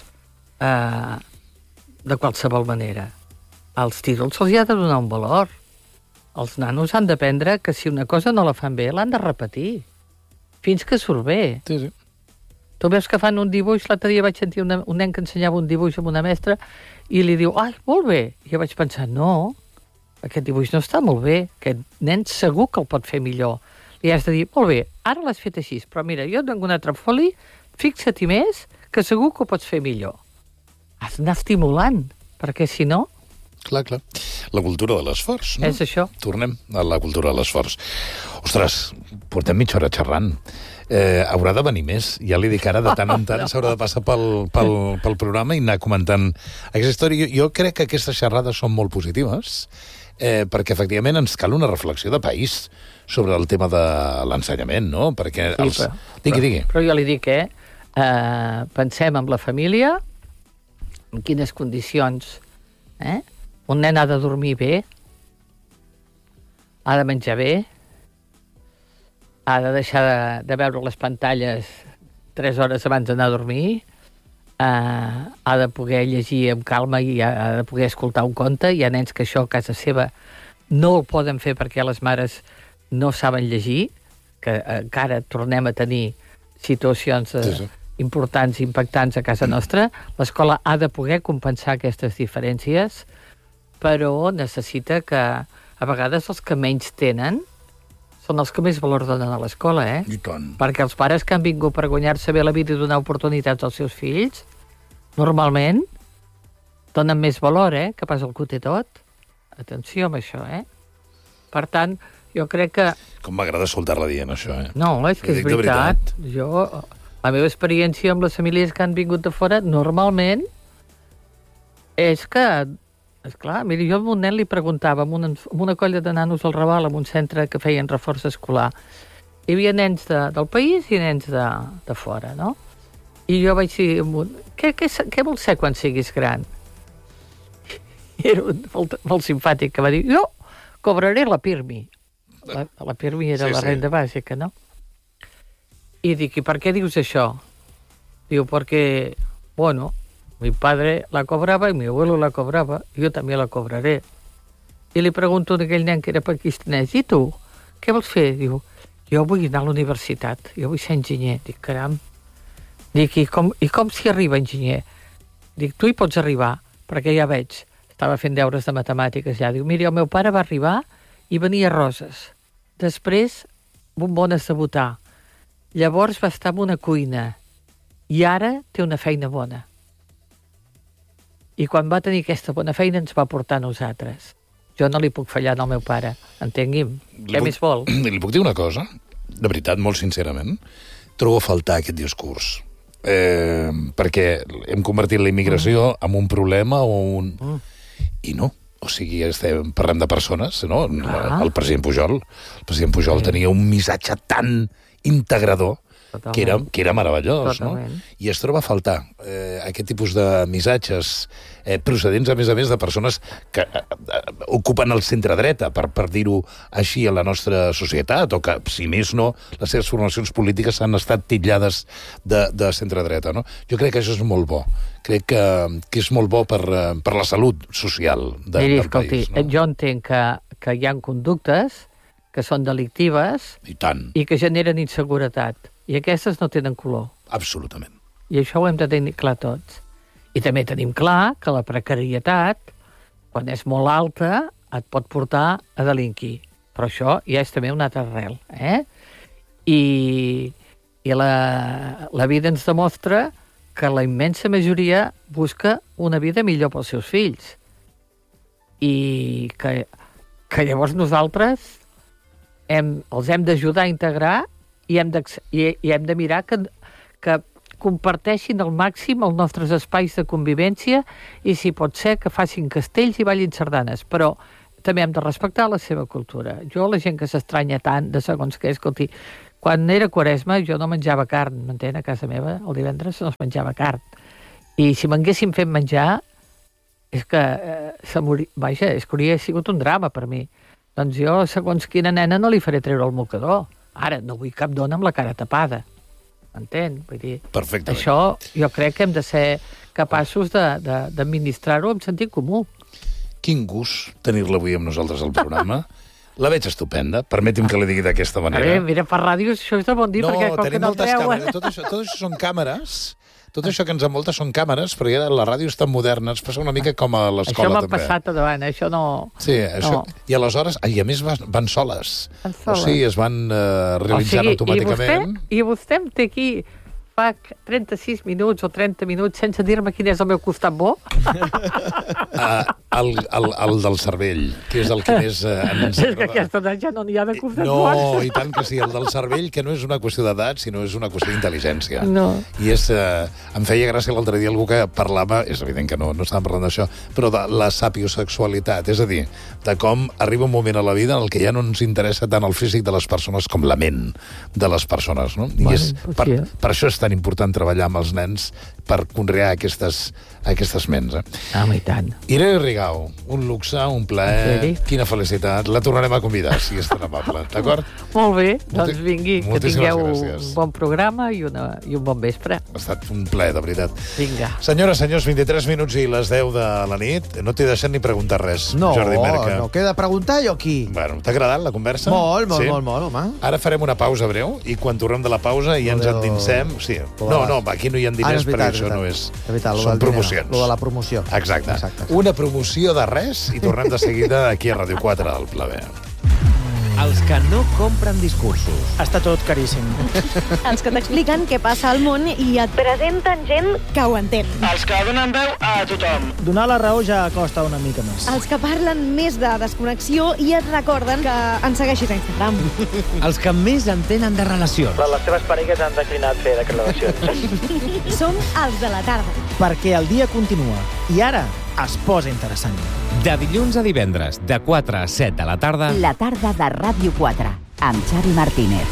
de qualsevol manera. Als títols se'ls ha de donar un valor. Els nanos han d'aprendre que si una cosa no la fan bé, l'han de repetir. Fins que surt bé. Sí. Tu veus que fan un dibuix, l'altre dia vaig sentir un nen que ensenyava un dibuix amb una mestra i li diu, ai, molt bé. I jo vaig pensar, no, aquest dibuix no està molt bé, aquest nen segur que el pot fer millor. Li has de dir, molt bé, ara l'has fet així, però mira, jo et dono un altre foli, fixa-t'hi més, que segur que ho pots fer millor. Has d'anar estimulant, perquè si no... Clar. La cultura de l'esforç, no? És això. Tornem a la cultura de l'esforç. Ostres, portem mitja hora xerrant. Haurà de venir més. Ja li dic ara, de tant en tant s'haurà de passar pel programa i anar comentant aquesta història. Jo crec que aquestes xerrades són molt positives, perquè efectivament ens cal una reflexió de país sobre el tema de l'ensenyament, no? Perquè sí, Digui. Però jo li dic, pensem en la família, en quines condicions, un nen ha de dormir bé, ha de menjar bé, ha de deixar de veure les pantalles 3 hores abans d'anar a dormir, ha de poder llegir amb calma i ha de poder escoltar un conte. Hi ha nens que això a casa seva no el poden fer perquè les mares no saben llegir, que encara tornem a tenir situacions importants i impactants a casa nostra. L'escola ha de poder compensar aquestes diferències, però necessita que a vegades els que menys tenen són els que més valor donen a l'escola, I tant. Perquè els pares que han vingut per guanyar-se bé la vida i donar oportunitats als seus fills, normalment donen més valor, que pas el que ho té tot. Atenció amb això, Per tant, jo crec que... Com m'agrada escoltar-la dient això, No, és que és veritat. La meva experiència amb les famílies que han vingut de fora, normalment, és que... Esclar, mira, jo a un nen li preguntava, amb una colla de nanos al Raval, en un centre que feien reforç escolar. Hi havia nens del país i nens de fora, no? I jo vaig dir, què vols ser quan siguis gran? I era molt simpàtic, que va dir, jo cobraré la PIRMI. La PIRMI era la renda bàsica, no? I dic, i per què dius això? Diu, perquè, bueno... Mi padre la cobraba y mi abuelo la cobraba, y yo también la cobraré. I li pregunto a aquell nen que era pakistanès, i tu, què vols fer? Diu, jo vull anar a la universitat, jo vull ser enginyer. Dic, caram. Dic, i com s'hi arriba enginyer? Dic, tu hi pots arribar, perquè ja veig, estava fent deures de matemàtiques ja. Diu, mira, el meu pare va arribar i venia roses. Després, bombones de botar. Llavors va estar en una cuina. I ara té una feina bona. I quan va tenir aquesta bona feina ens va portar a nosaltres. Jo no li puc fallar al meu pare, entengui'm. Què més vol? Li puc dir una cosa? De veritat, molt sincerament, trobo a faltar aquest discurs. Perquè hem convertit la immigració en un problema o un... I no. O sigui, parlem de persones, no? El president Pujol tenia un missatge tan integrador que era meravellós, no? I es troba a faltar aquest tipus de missatges procedents, a més de persones que ocupen el centre-dreta, per dir-ho així, a la nostra societat, o que, si més no, les seves formacions polítiques han estat titllades de centre-dreta, no? Jo crec que això és molt bo. Crec que és molt bo per la salut social del país. No? Jo entenc que hi ha conductes que són delictives i que generen inseguretat. I aquestes no tenen color. Absolutament. I això ho hem de tenir clar tots. I també tenim clar que la precarietat, quan és molt alta, et pot portar a delinquir. Però això ja és també una altra arrel. I la vida ens demostra que la immensa majoria busca una vida millor pels seus fills. I que llavors nosaltres els hem d'ajudar a integrar i hem de mirar que comparteixin al màxim els nostres espais de convivència i, si pot ser, que facin castells i ballin sardanes. Però també hem de respectar la seva cultura. Jo, la gent que s'estranya tant de segons què, escolti, quan era Quaresma jo no menjava carn, m'entén? A casa meva, el divendres no es menjava carn. I si m'haguessin fet menjar, és que vaja, és que hauria sigut un drama per mi. Doncs jo, segons quina nena, no li faré treure el mocador. Ara, no vull cap dona amb la cara tapada. M'entén? Vull dir, això jo crec que hem de ser capaços d'administrar-ho amb sentit comú. Quin gust tenir-la avui amb nosaltres al programa. La veig estupenda, permeti'm que li digui d'aquesta manera. A veure, mira, per ràdio això és de bon dir, perquè com que no el treuen... Tot això són càmeres. Tot això que ens envolta són càmeres, perquè la ràdio és tan moderna, ens passa una mica com a l'escola, també. Això m'ha passat a davant, això no... Sí, això... I aleshores, i a més van soles. O sigui, es van realitzant automàticament. I vostè em té aquí fa 36 minuts o 30 minuts sense dir-me quin és el meu costat bo? El del cervell, que és el que més ens agrada. És que aquesta edat ja no n'hi ha de costat bons. No, i tant que sí, el del cervell, que no és una qüestió d'edat, sinó és una qüestió d'intel·ligència. No. I em feia gràcia l'altre dia algú que parlava, és evident que no estàvem parlant d'això, però de la sapiosexualitat, és a dir, de com arriba un moment a la vida en el que ja no ens interessa tant el físic de les persones com la ment de les persones, no? I per això és tan important treballar amb els nens per conrear aquestes ments. I tant. Irene Rigau, un luxe, un plaer, quina felicitat. La tornarem a convidar, si és tan amable, d'acord? Molt bé, doncs vingui, que tingueu un bon programa i un bon vespre. Ha estat un plaer, de veritat. Vinga. Senyores, senyors, 23 minuts i les 10 de la nit. No t'he deixat ni preguntar res, Jordi Merca. No queda preguntar jo aquí. Bueno, t'ha agradat la conversa? Molt, home. Ara farem una pausa breu i quan tornem de la pausa ja ens endinsem. Sí. No, aquí no hi ha diners perquè això no és... Són promocions. Lo de la promoció. Exacte. Una promoció de res i tornem de seguida aquí a Ràdio 4 al Plaver. Els que no compren discursos. Està tot caríssim. Els que t'expliquen què passa al món i et presenten gent que ho entén. Els que donen veu a tothom. Donar la raó ja costa una mica més. Els que parlen més de desconnexió i et recorden que ens segueixis a Instagram. Els que més entenen de relacions. Les teves parelles han declinat fer declaracions. Som els de la tarda. Perquè el dia continua. I ara es posa interessant. De dilluns a divendres, de 4 a 7 de la tarda... La tarda de Ràdio 4, amb Xavi Martínez.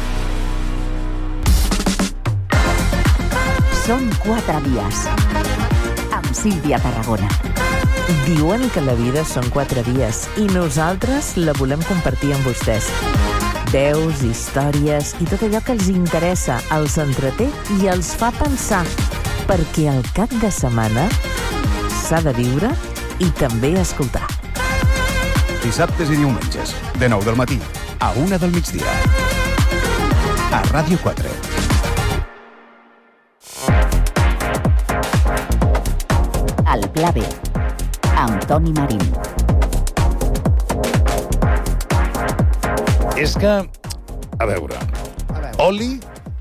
Són 4 dies, amb Sílvia Tarragona. Diuen que la vida són 4 dies i nosaltres la volem compartir amb vostès. Veus, històries i tot allò que els interessa, els entreté i els fa pensar. Perquè el cap de setmana s'ha de viure i també escoltar. Dissabtes i diumenges, de 9 del matí a 1 del migdia. A Ràdio 4. El Pla B, amb Toni Marín. És que, a veure, oli...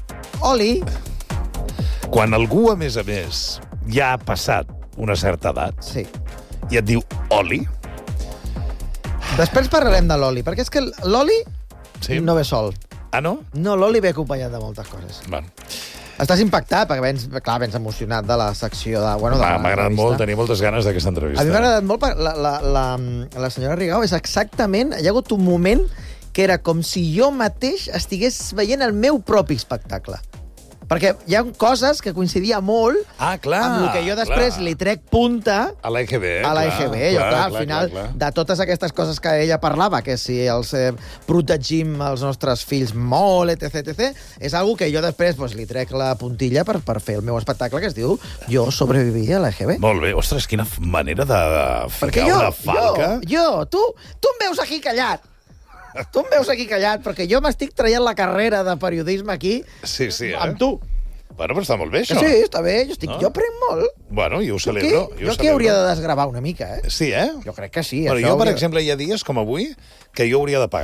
Quan algú, a més, ja ha passat una certa edat, i et diu oli... Després parlarem de l'oli, perquè és que l'oli no ve sol. Ah, no? No, l'oli ve acompanyat de moltes coses. Bueno. Estàs impactat, perquè vens emocionat de la secció de... M'ha agradat molt, tenia moltes ganes d'aquesta entrevista. A mi m'ha agradat molt, la senyora Rigau és exactament... Hi ha hagut un moment que era com si jo mateix estigués veient el meu propi espectacle. Perquè hi ha coses que coincidia molt amb el que jo després li trec punta a l'EGB. Al final, de totes aquestes coses que ella parlava, que si els protegim els nostres fills molt, etc., és algo que jo després li trec la puntilla per fer el meu espectacle, que es diu Jo sobreviví a l'EGB. Molt bé. Ostres, quina manera de ficar una falca. Tu em veus aquí callat. Tu em veus aquí callat, perquè jo m'estic traient la carrera de periodisme aquí amb tu. Bueno, però està molt bé, això. Sí, està bé. Jo aprenc molt. Bueno, jo ho celebro. Jo aquí hauria de desgravar una mica, Sí, eh? Jo crec que sí. Però jo, per exemple, hi ha dies com avui que jo hauria de pagar.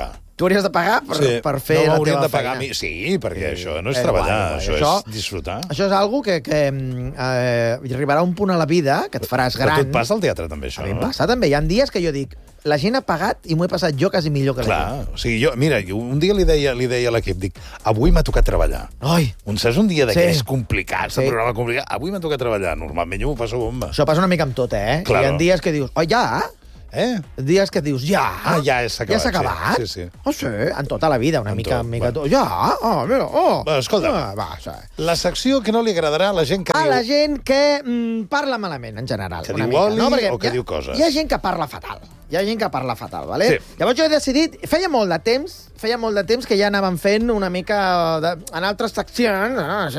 Tu hauries de pagar per fer la teva feina. Sí, perquè això no és treballar, això és disfrutar. Això és algo que arribarà un punt a la vida que et faràs gran. Però tu et passa al teatre, també, això, no? A mi em passa, també. Hi ha dies que jo dic, la gent ha pagat i m'ho he passat jo quasi millor que la gent. Clar, o sigui, mira, un dia li deia a l'equip, dic, avui m'ha tocat treballar. Saps un dia d'aquells complicats, un programa complicat, avui m'ha tocat treballar. Normalment jo m'ho passo bomba. Això passa una mica amb tot, eh? Hi ha dies que dius, ja? Dies que dius, ja? Ja s'ha acabat. Sí. Sí, en tota la vida, una mica tot. Ja? Mira, escolta, la secció que no li agradarà a la gent que diu... A la gent que parla malament, en general. Que diu oli o que diu coses. Hi ha gent que parla fatal. Vale? Sí. Llavors jo he decidit... Feia molt de temps que ja anàvem fent una mica... En altres seccions,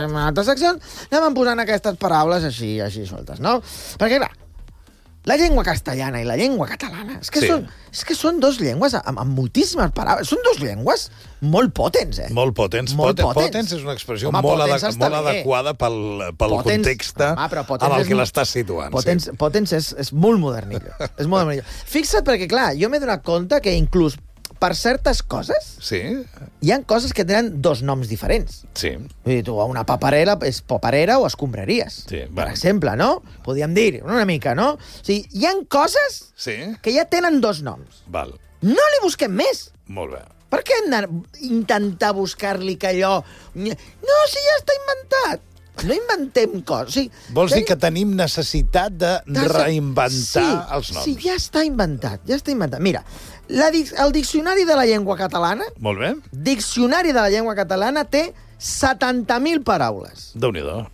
anàvem posant aquestes paraules així soltes, no? Perquè, clar, la llengua castellana i la llengua catalana és que són dues llengües amb moltíssimes paraules. Són dues llengües molt potents, eh? Molt potents. Potents és una expressió molt adequada pel context en el que l'estàs situant. Potents és molt modernillo. Fixa't perquè, clar, jo m'he donat compte que inclús per certes coses hi ha coses que tenen dos noms diferents. Sí. Vull dir, tu, una paperera és paperera o escombraries. Per exemple, no? Podríem dir una mica, no? O sigui, hi ha coses que ja tenen dos noms. No li busquem més. Molt bé. Per què hem d'intentar buscar-li que allò... No, si ja està inventat. No inventem coses. O sigui, vols dir que tenim necessitat de reinventar els noms? Sí, ja està inventat. Mira, el diccionari de la llengua catalana... Molt bé. Diccionari de la llengua catalana té 70.000 paraules. Déu-n'hi-do.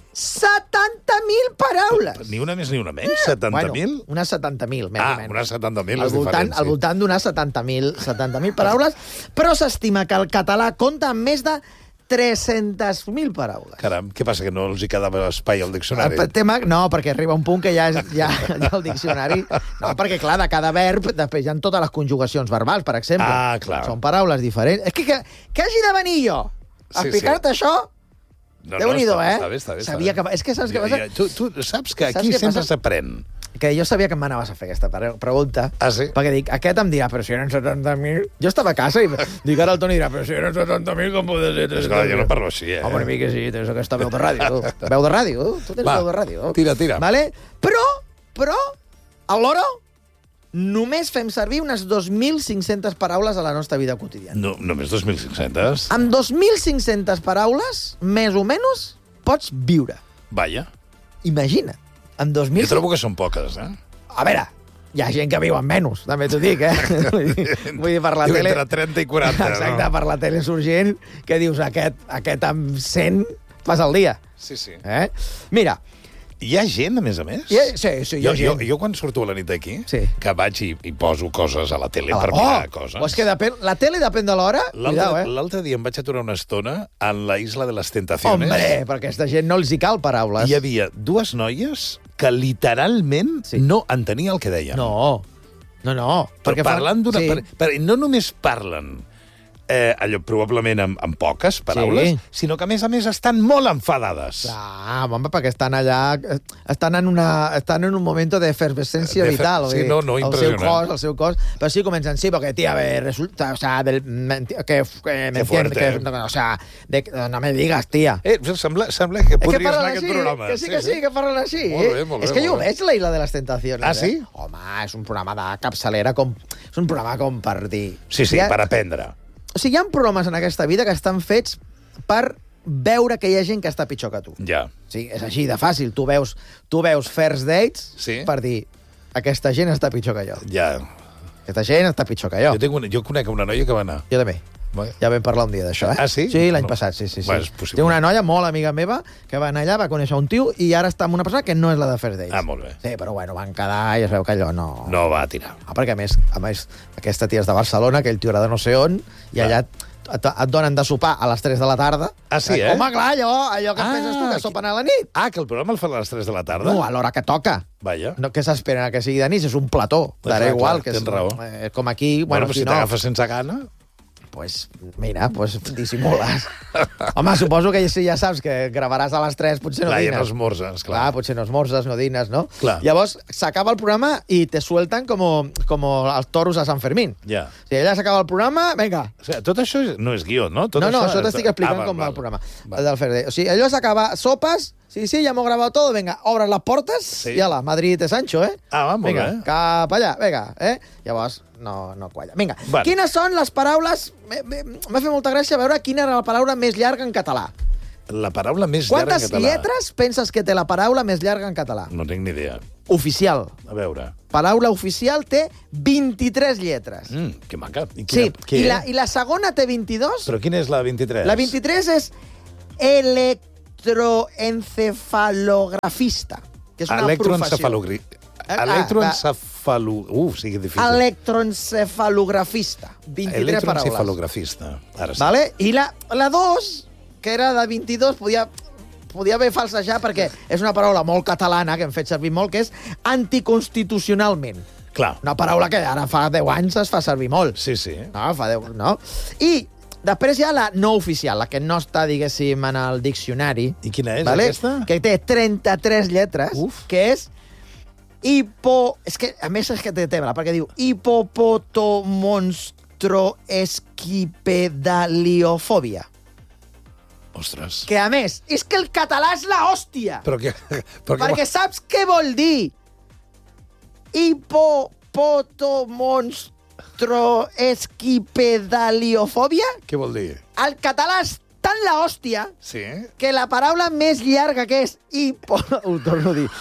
70.000 paraules! Ni una més ni una menys? 70.000? Bueno, unes 70.000, més o menys. Unes 70.000 és diferent. Al voltant d'unes 70.000 paraules, però s'estima que el català compta amb més de 300.000 paraules. Caram, què passa, que no els hi quedava espai al diccionari? No, perquè arriba un punt que ja el diccionari... No, perquè, clar, de cada verb després hi ha totes les conjugacions verbals, per exemple. Clar. Són paraules diferents. És que hagi de venir jo a explicar-te això... Déu-n'hi-do, Està bé. Sabia que... És que saps què passa? Tu saps que aquí sempre s'aprèn. Que jo sabia que em anaves a fer aquesta pregunta. Sí? Perquè dic, aquest em dirà, però si eren 70.000... Jo estava a casa i dic, ara el Toni dirà, però si eren 70.000, com pot ser? Esclar, jo no parlo així, Home, mi que sí, tens aquesta veu de ràdio. Veu de ràdio? Tu tens veu de ràdio. Tira. Vale? Però, alhora, només fem servir unes 2.500 paraules a la nostra vida quotidiana. No, només 2.500? Amb 2.500 paraules, més o menys, pots viure. Vaja. Imagina't. Jo trobo que són poques, A veure, hi ha gent que viu amb menys, també t'ho dic, Vull dir, per la tele... Entre 30 i 40, Exacte, per la tele surt gent que dius, aquest amb 100 passa el dia. Sí. Mira... Hi ha gent, a més? Sí, hi ha gent. Jo quan surto a la nit aquí, que vaig i poso coses a la tele per mirar coses... És que la tele depèn de l'hora. L'altre dia em vaig aturar una estona en la Isla de les Tentaciones. Hombre, perquè aquesta gent no els hi cal paraules. Hi havia dues noies que literalment no entenia el que deien. No. Perquè parlant d'una... No només parlen allò probablement amb poques paraules, sinó que, a més, estan molt enfadades. Clar, home, perquè estan allà... Estan en un moment d'efervescència vital. Sí, no, impressionant. El seu cos. Però sí, comencen, perquè, tia, resulta... O sea, que fuerte. O sea, no me digas, tia. Sembla que podries anar a aquest programa. Que sí, que parlen així. Molt bé. És que jo veig la Isla de les Tentaciones. Ah, sí? Home, és un programa de capçalera, és un programa com per dir... Sí, per aprendre. O sigui, hi ha programes en aquesta vida que estan fets per veure que hi ha gent que està pitjor que tu. Ja. Sí, és així de fàcil. Tu veus First Dates per dir, aquesta gent està pitjor que jo. Ja. Aquesta gent està pitjor que jo. Jo conec una noia que va anar. Jo també. Ja vam parlar un dia d'això, Ah, sí? Sí, l'any passat, sí. Té una noia molt amiga meva que va anar allà, va conèixer un tio i ara està amb una persona que no és la de First Dates. Ah, molt bé. Sí, però bueno, van quedar i es veu que allò no... No va tirar. Perquè a més, aquesta tia és de Barcelona, aquell tio era de no sé on, i allà et donen de sopar a les 3 de la tarda. Ah, sí, Home, clar, allò que penses tu, que sopen a la nit. Ah, que el programa el fan a les 3 de la tarda? No, a l'hora que toca. Vaja. No, què s'esperen que sigui de nit? És un plató. Darà igual. Tens raó. Com aquí... Bueno, però si t'agafes sense gana... Pues mira, dissimules. Home, suposo que si ja saps que gravaràs a les 3, potser no dines. Clar, no esmorzes, clar. Potser no esmorzes, no dines, no? Clar. Llavors, s'acaba el programa i te suelten com els toros a Sant Fermín. Ja. Si ella s'acaba el programa, vinga. O sigui, tot això no és guió, no? No, això t'estic explicant com va el programa. O sigui, allò s'acaba, sopes, sí, ja m'ho grabado todo, venga, obres les portes i ala, Madrid és ancho, eh? Molt bé. Cap allà, vinga, Llavors, no qualla. Vinga, quines són les paraules... M'ha fet molta gràcia veure quina era la paraula més llarga en català. La paraula més llarga en català? Quantes lletres penses que té la paraula més llarga en català? No tinc ni idea. Oficial. A veure. Paraula oficial té 23 lletres. Que maca. Sí, i la segona té 22. Però quina és la 23? La 23 és electroencefalografista, que és una professió. sigui difícil. Electroencefalografista. 23 paraules. Electroencefalografista. Ara sí. Vale? I la 2, que era de 22, podia haver falsejar perquè és una paraula molt catalana, que hem fet servir molt, que és anticonstitucionalment. Clar. Una paraula que ara fa 10 anys es fa servir molt. Sí. No, fa 10, no? I després hi ha la no oficial, la que no està, diguéssim, en el diccionari. I quina és, aquesta? Que té 33 lletres, que és és que, a més, és que té tema, perquè diu hipopotomonstroesquipedaliofòbia. Ostres. Que, a més, és que el català és la hòstia. Perquè saps què vol dir hipopotomonstroesquipedaliofòbia? Què vol dir? El català és tan la hòstia que la paraula més llarga que és ho torno a dir,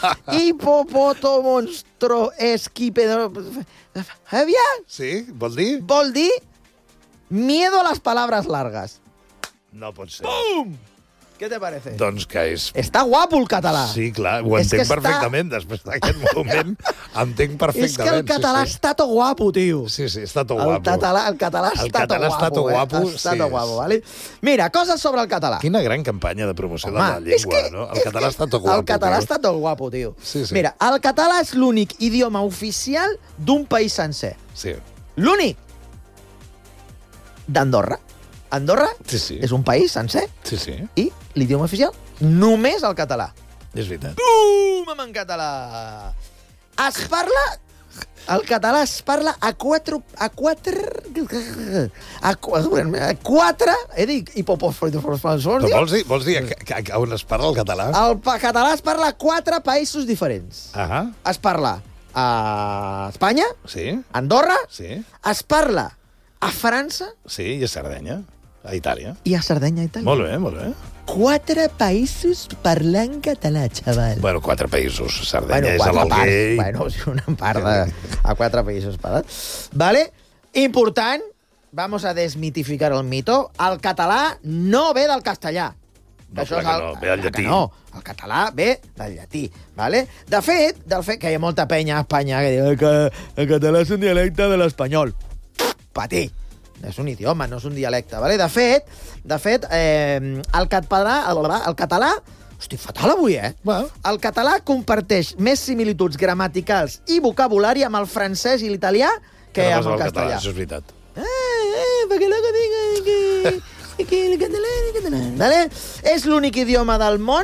hipopotomonstruesquipedaliofòbia. Sí, vol dir? Vol dir miedo a les palabras largas. No pot ser. Bum! Què te parece? Doncs que és... Està guapo el català. Sí, clar, ho entenc perfectament. Després d'aquest moment, entenc perfectament. És que el català està tot guapo, tio. Sí, està tot guapo. El català està tot guapo. Està tot guapo, vale? Mira, coses sobre el català. Quina gran campanya de promoció de la llengua, no? El català està tot guapo. El català està tot guapo, tio. Mira, el català és l'únic idioma oficial d'un país sencer. Sí. L'únic. D'Andorra. Andorra és un país sencer i l'idioma oficial només el català. És veritat. Bum! En català. Es parla... El català es parla a quatre... He dit vols dir on es parla el català? El català es parla a 4 països diferents. Es parla a Espanya, Andorra, es parla a França... Sí, i a Sardenya. A Itàlia. I a Sardenya, Itàlia. Molt bé, molt bé. 4 països parlant català, xaval. Bueno, 4 països. Sardenya és a l'Alguer. Bueno, una part a 4 països parlant. Vale? Important, vamos a desmitificar el mito, el català no ve del castellà. No, clar que no, ve del llatí. No, el català ve del llatí, vale? De fet, que hi ha molta penya a Espanya que diu que el català és un dialecte de l'espanyol. Patí. És un idioma, no és un dialecte, vale? De fet, el català... Estic fatal avui, El català comparteix més similituds gramaticals i vocabulari amb el francès i l'italià que amb el castellà. Això és veritat. Perquè no que el català... És l'únic idioma del món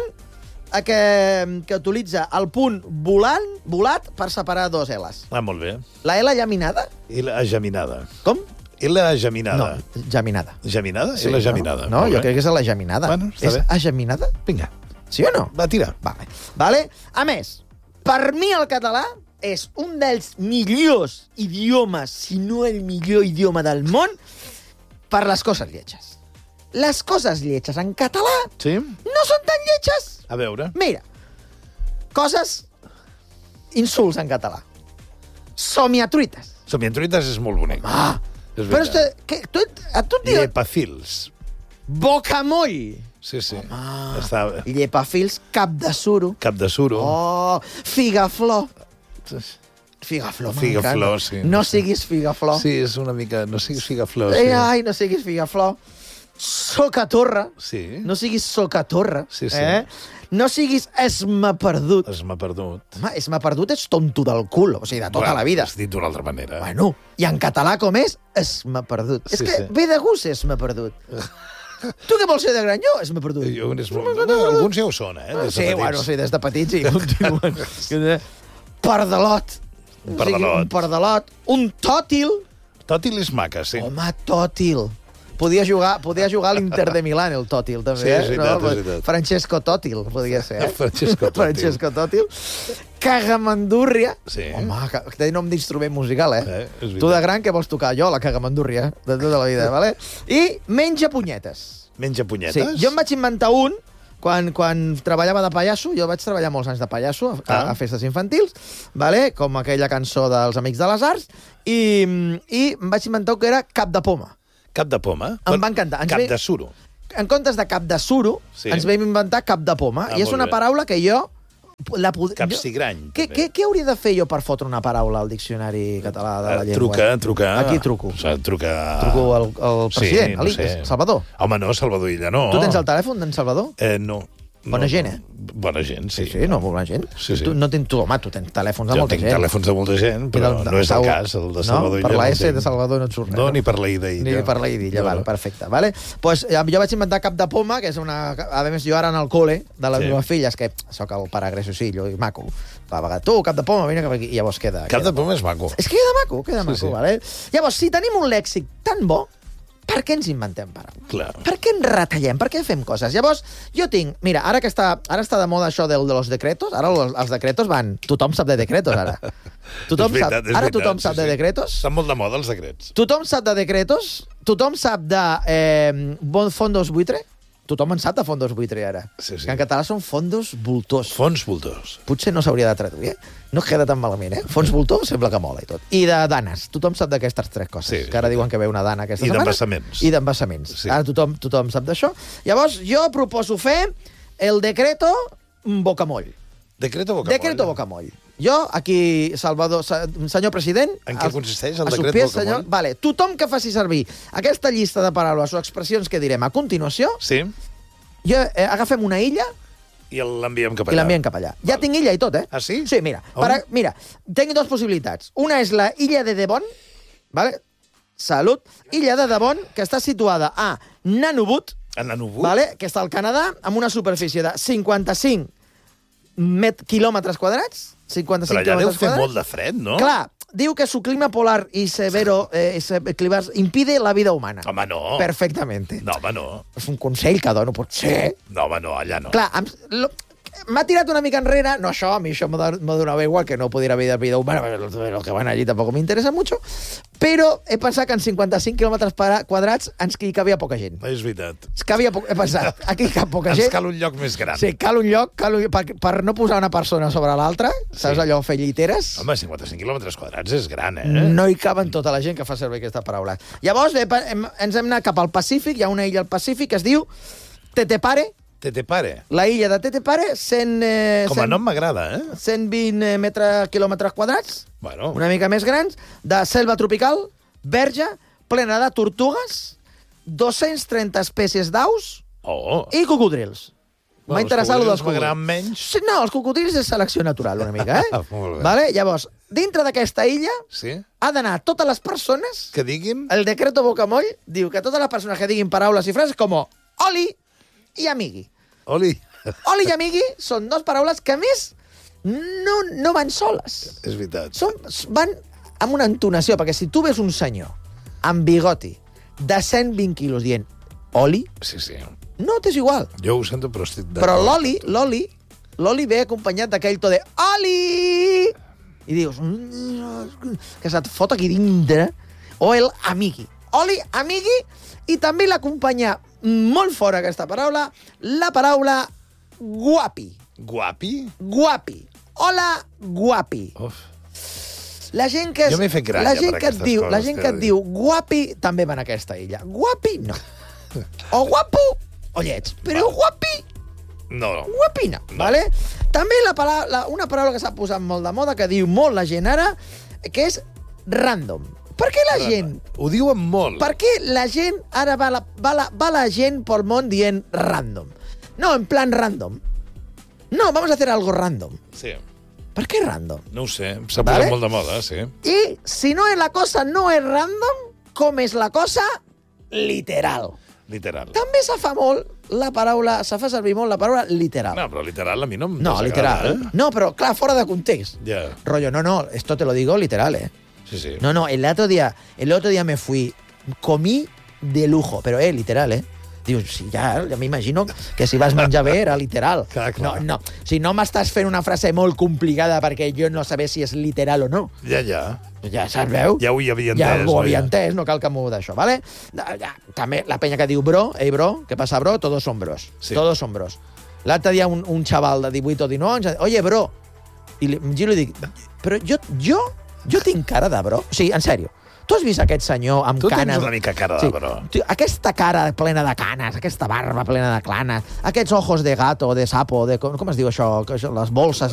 que utilitza el punt volat per separar 2 L's. Molt bé. La L geminada? I la geminada. Com? L geminada. No, geminada. Geminada? Sí, L geminada. No, jo crec que és la geminada. Bueno, està bé. És a geminada? Vinga. Sí o no? Va, tira. Vale. A més, per mi el català és un dels millors idiomes, si no el millor idioma del món, per les coses lletges. Les coses lletges en català no són tan lletges. A veure. Mira, coses... Insults en català. Somiatruites. Somiatruites és molt bonic. Però a tu et diu... Llepafils. Bocamoll. Sí. Llepafils, cap de suro. Cap de suro. Oh, figaflor. Figaflor, Figaflor, sí. No siguis figaflor. Sí, és una mica... No siguis figaflor. Ai, no siguis figaflor. socatorra. Sí. No siguis socatorra. Sí. No siguis esmaperdut. Esmaperdut. Home, esmaperdut és tonto del cul, o sigui, de tota la vida. És dit d'una altra manera. Bueno, i en català com és? Esmaperdut. És que ve de gust esmaperdut. Tu què vols ser de gran? Jo esmaperdut. Alguns ja ho són, Sí, bueno, sí, des de petits i continuen. Pardalot. Un pardalot. Un tòtil. Tòtil és maca, sí. Home, tòtil. Podia jugar a l'Inter de Milán, el Tòtil, també. Sí, és veritat. Francesco Tòtil, podria ser. Francesco Tòtil. Cagamandúrria. Sí. Home, que té nom d'instrument musical, Tu de gran, què vols tocar? Jo, la cagamandúrria, de tota la vida, vale? I menja punyetes. Menja punyetes? Sí, jo em vaig inventar un quan treballava de pallasso. Jo vaig treballar molts anys de pallasso a festes infantils, vale? Com aquella cançó dels Amics de les Arts, i em vaig inventar que era cap de poma. Cap de poma? Em va encantar. Cap de suro. En comptes de cap de suro, ens vam inventar cap de poma. I és una paraula que jo... Capsigrany. Què hauria de fer jo per fotre una paraula al diccionari català de la llengua? Trucar. A qui truco? Truco al president, a l'Icas, Salvador. Home, no, Salvador Illa no. Tu tens el telèfon d'en Salvador? No. Bona gent, Bona gent, sí. Sí, bona gent. Home, tu tens telèfons de molta gent. Jo tinc telèfons de molta gent, però no és el cas, el de Salvador Illa. Per la S de Salvador no et surt res. No, ni per la I d'Illa. Ni per la I d'Illa, vale, perfecte. Pues jo vaig inventar cap de poma, que és una... A més, jo ara en el col·le de les meves filles, que soc el pare gresocillo i maco, a vegades, tu, cap de poma, vine cap aquí, i llavors queda... Cap de poma és maco. És que queda maco, vale? Llavors, si tenim un lèxic tan bo, per què ens inventem paraules? Clar. Per què ens retallem? Per què fem coses? Llavors, jo tinc... Mira, ara està de moda això de los decretos. Ara els decretos van... Tothom sap de decretos, ara. Tothom sap de decretos. Estan molt de moda, els decrets. Tothom sap de decretos. Tothom sap de fondos buitre. Tothom en sap de fondos buitre, ara. Sí. Que en català són fondos voltors. Fons voltors. Potser no s'hauria de traduir, No queda tan malament, Fons voltor sembla que mola i tot. I de danes. Tothom sap d'aquestes tres coses. Sí, que ara diuen que ve una dana aquesta setmana. I d'embassaments. Sí. Ara tothom sap d'això. Llavors, jo proposo fer el decreto bocamoll. Decreto bocamoll. Jo, aquí, Salvador, senyor president... En què consisteix el decret bocamoll? Vale, tothom que faci servir aquesta llista de paraules o expressions que direm a continuació, agafem una illa... I l'enviem cap allà. Ja tinc illa i tot, Ah, sí? Sí, mira. Tinc dues possibilitats. Una és la illa de Devon, vale? Salut. Illa de Devon, que està situada a Nunavut, vale? Que està al Canadà, amb una superfície de 55 quilòmetres quadrats. 55 però allà deu fer molt de fred, no? Clar, diu que su clima polar y severo impide la vida humana. Home, no. Perfectamente. No, home, no. És un consell que dono, potser. No, home, no, allà no. Clar, m'ha tirat una mica enrere, no això, a mi això me donava igual, que no pudiera haver vida humana, pero que van allí tampoc m'interessa mucho, però he pensat que en 55 quilòmetres quadrats hi cabia poca gent. És veritat. He pensat, aquí cap poca gent. Ens cal un lloc més gran. Sí, cal un lloc per no posar una persona sobre l'altra, saps allò, fer lliteres? Home, 55 quilòmetres quadrats és gran, No hi caben tota la gent que fa servir aquesta paraula. Llavors, ens hem anat cap al Pacífic, hi ha una illa al Pacífic que es diu Tetepare. Tetepare. La illa de Tetepare, com a nom m'agrada, 120 quilòmetres quadrats, una mica més grans, de selva tropical, verge, plena de tortugues, 230 espècies d'aus i cocodrils. M'ha interessat allò dels cocodrils. No, els cocodrils és selecció natural, una mica, Vale? Llavors, dintre d'aquesta illa ha d'anar totes les persones... Que diguin... El decreto bocamoll diu que totes les persones que diguin paraules i frases com oli i amigui. Oli i amigui són dues paraules que, a més, no van soles. És veritat. Van amb una entonació, perquè si tu ves un senyor amb bigoti de 120 quilos dient oli, no t'és igual. Jo ho sento, però estic d'acord. Però l'oli ve acompanyat d'aquell to de oli! I dius, que se't fot aquí dintre. O el amigui. Oli, amigui, i també l'acompanya molt fora aquesta paraula, la paraula guapi. Guapi? Guapi. Hola, guapi. La gent que jo m'he fet gralla per aquestes coses. La gent que et diu guapi també va en aquesta illa. Guapi, no. O guapo, o lleig. Però guapi, no. Guapi, no. Vale? També una paraula que s'ha posat molt de moda, que diu molt la gent ara, que és random. Per què la gent... Ho diuen molt. Per què la gent ara va la gent pel món dient random? No, en plan random. No, vamos a hacer algo random. Sí. Per què random? No ho sé, s'ha posat molt de moda, sí. I si la cosa no és random, com és la cosa? Literal. Literal. També se fa servir molt la paraula literal. No, però literal a mi no em No, literal. No, però clar, fora de context. Ja. Rollo, no, esto te lo digo literal, Sí, sí. No, el otro día me fui, comí de lujo, pero literal, Dius, sí, ja m'imagino que si vas menjar bé era literal. Clar. No. Si no m'estàs fent una frase molt complicada perquè jo no sabia si és literal o no. Ja. Ja saps, veu? Ja ho havia entès. Ja ho havia entès, no cal que m'ho d'això, ¿vale? També la penya que diu bro, bro, què passa, bro? Todos son bros. Sí. Todos son bros. L'altre dia un xaval de 18 o 19 anys, oye, bro. I jo li dic, però jo tinc cara de bro? O sigui, en sèrio. Tu has vist aquest senyor amb canes? Tu tens una mica cara de bro. Aquesta cara plena de canes, aquesta barba plena de canes, aquests ojos de gato, de sapo, com es diu això? Les bolses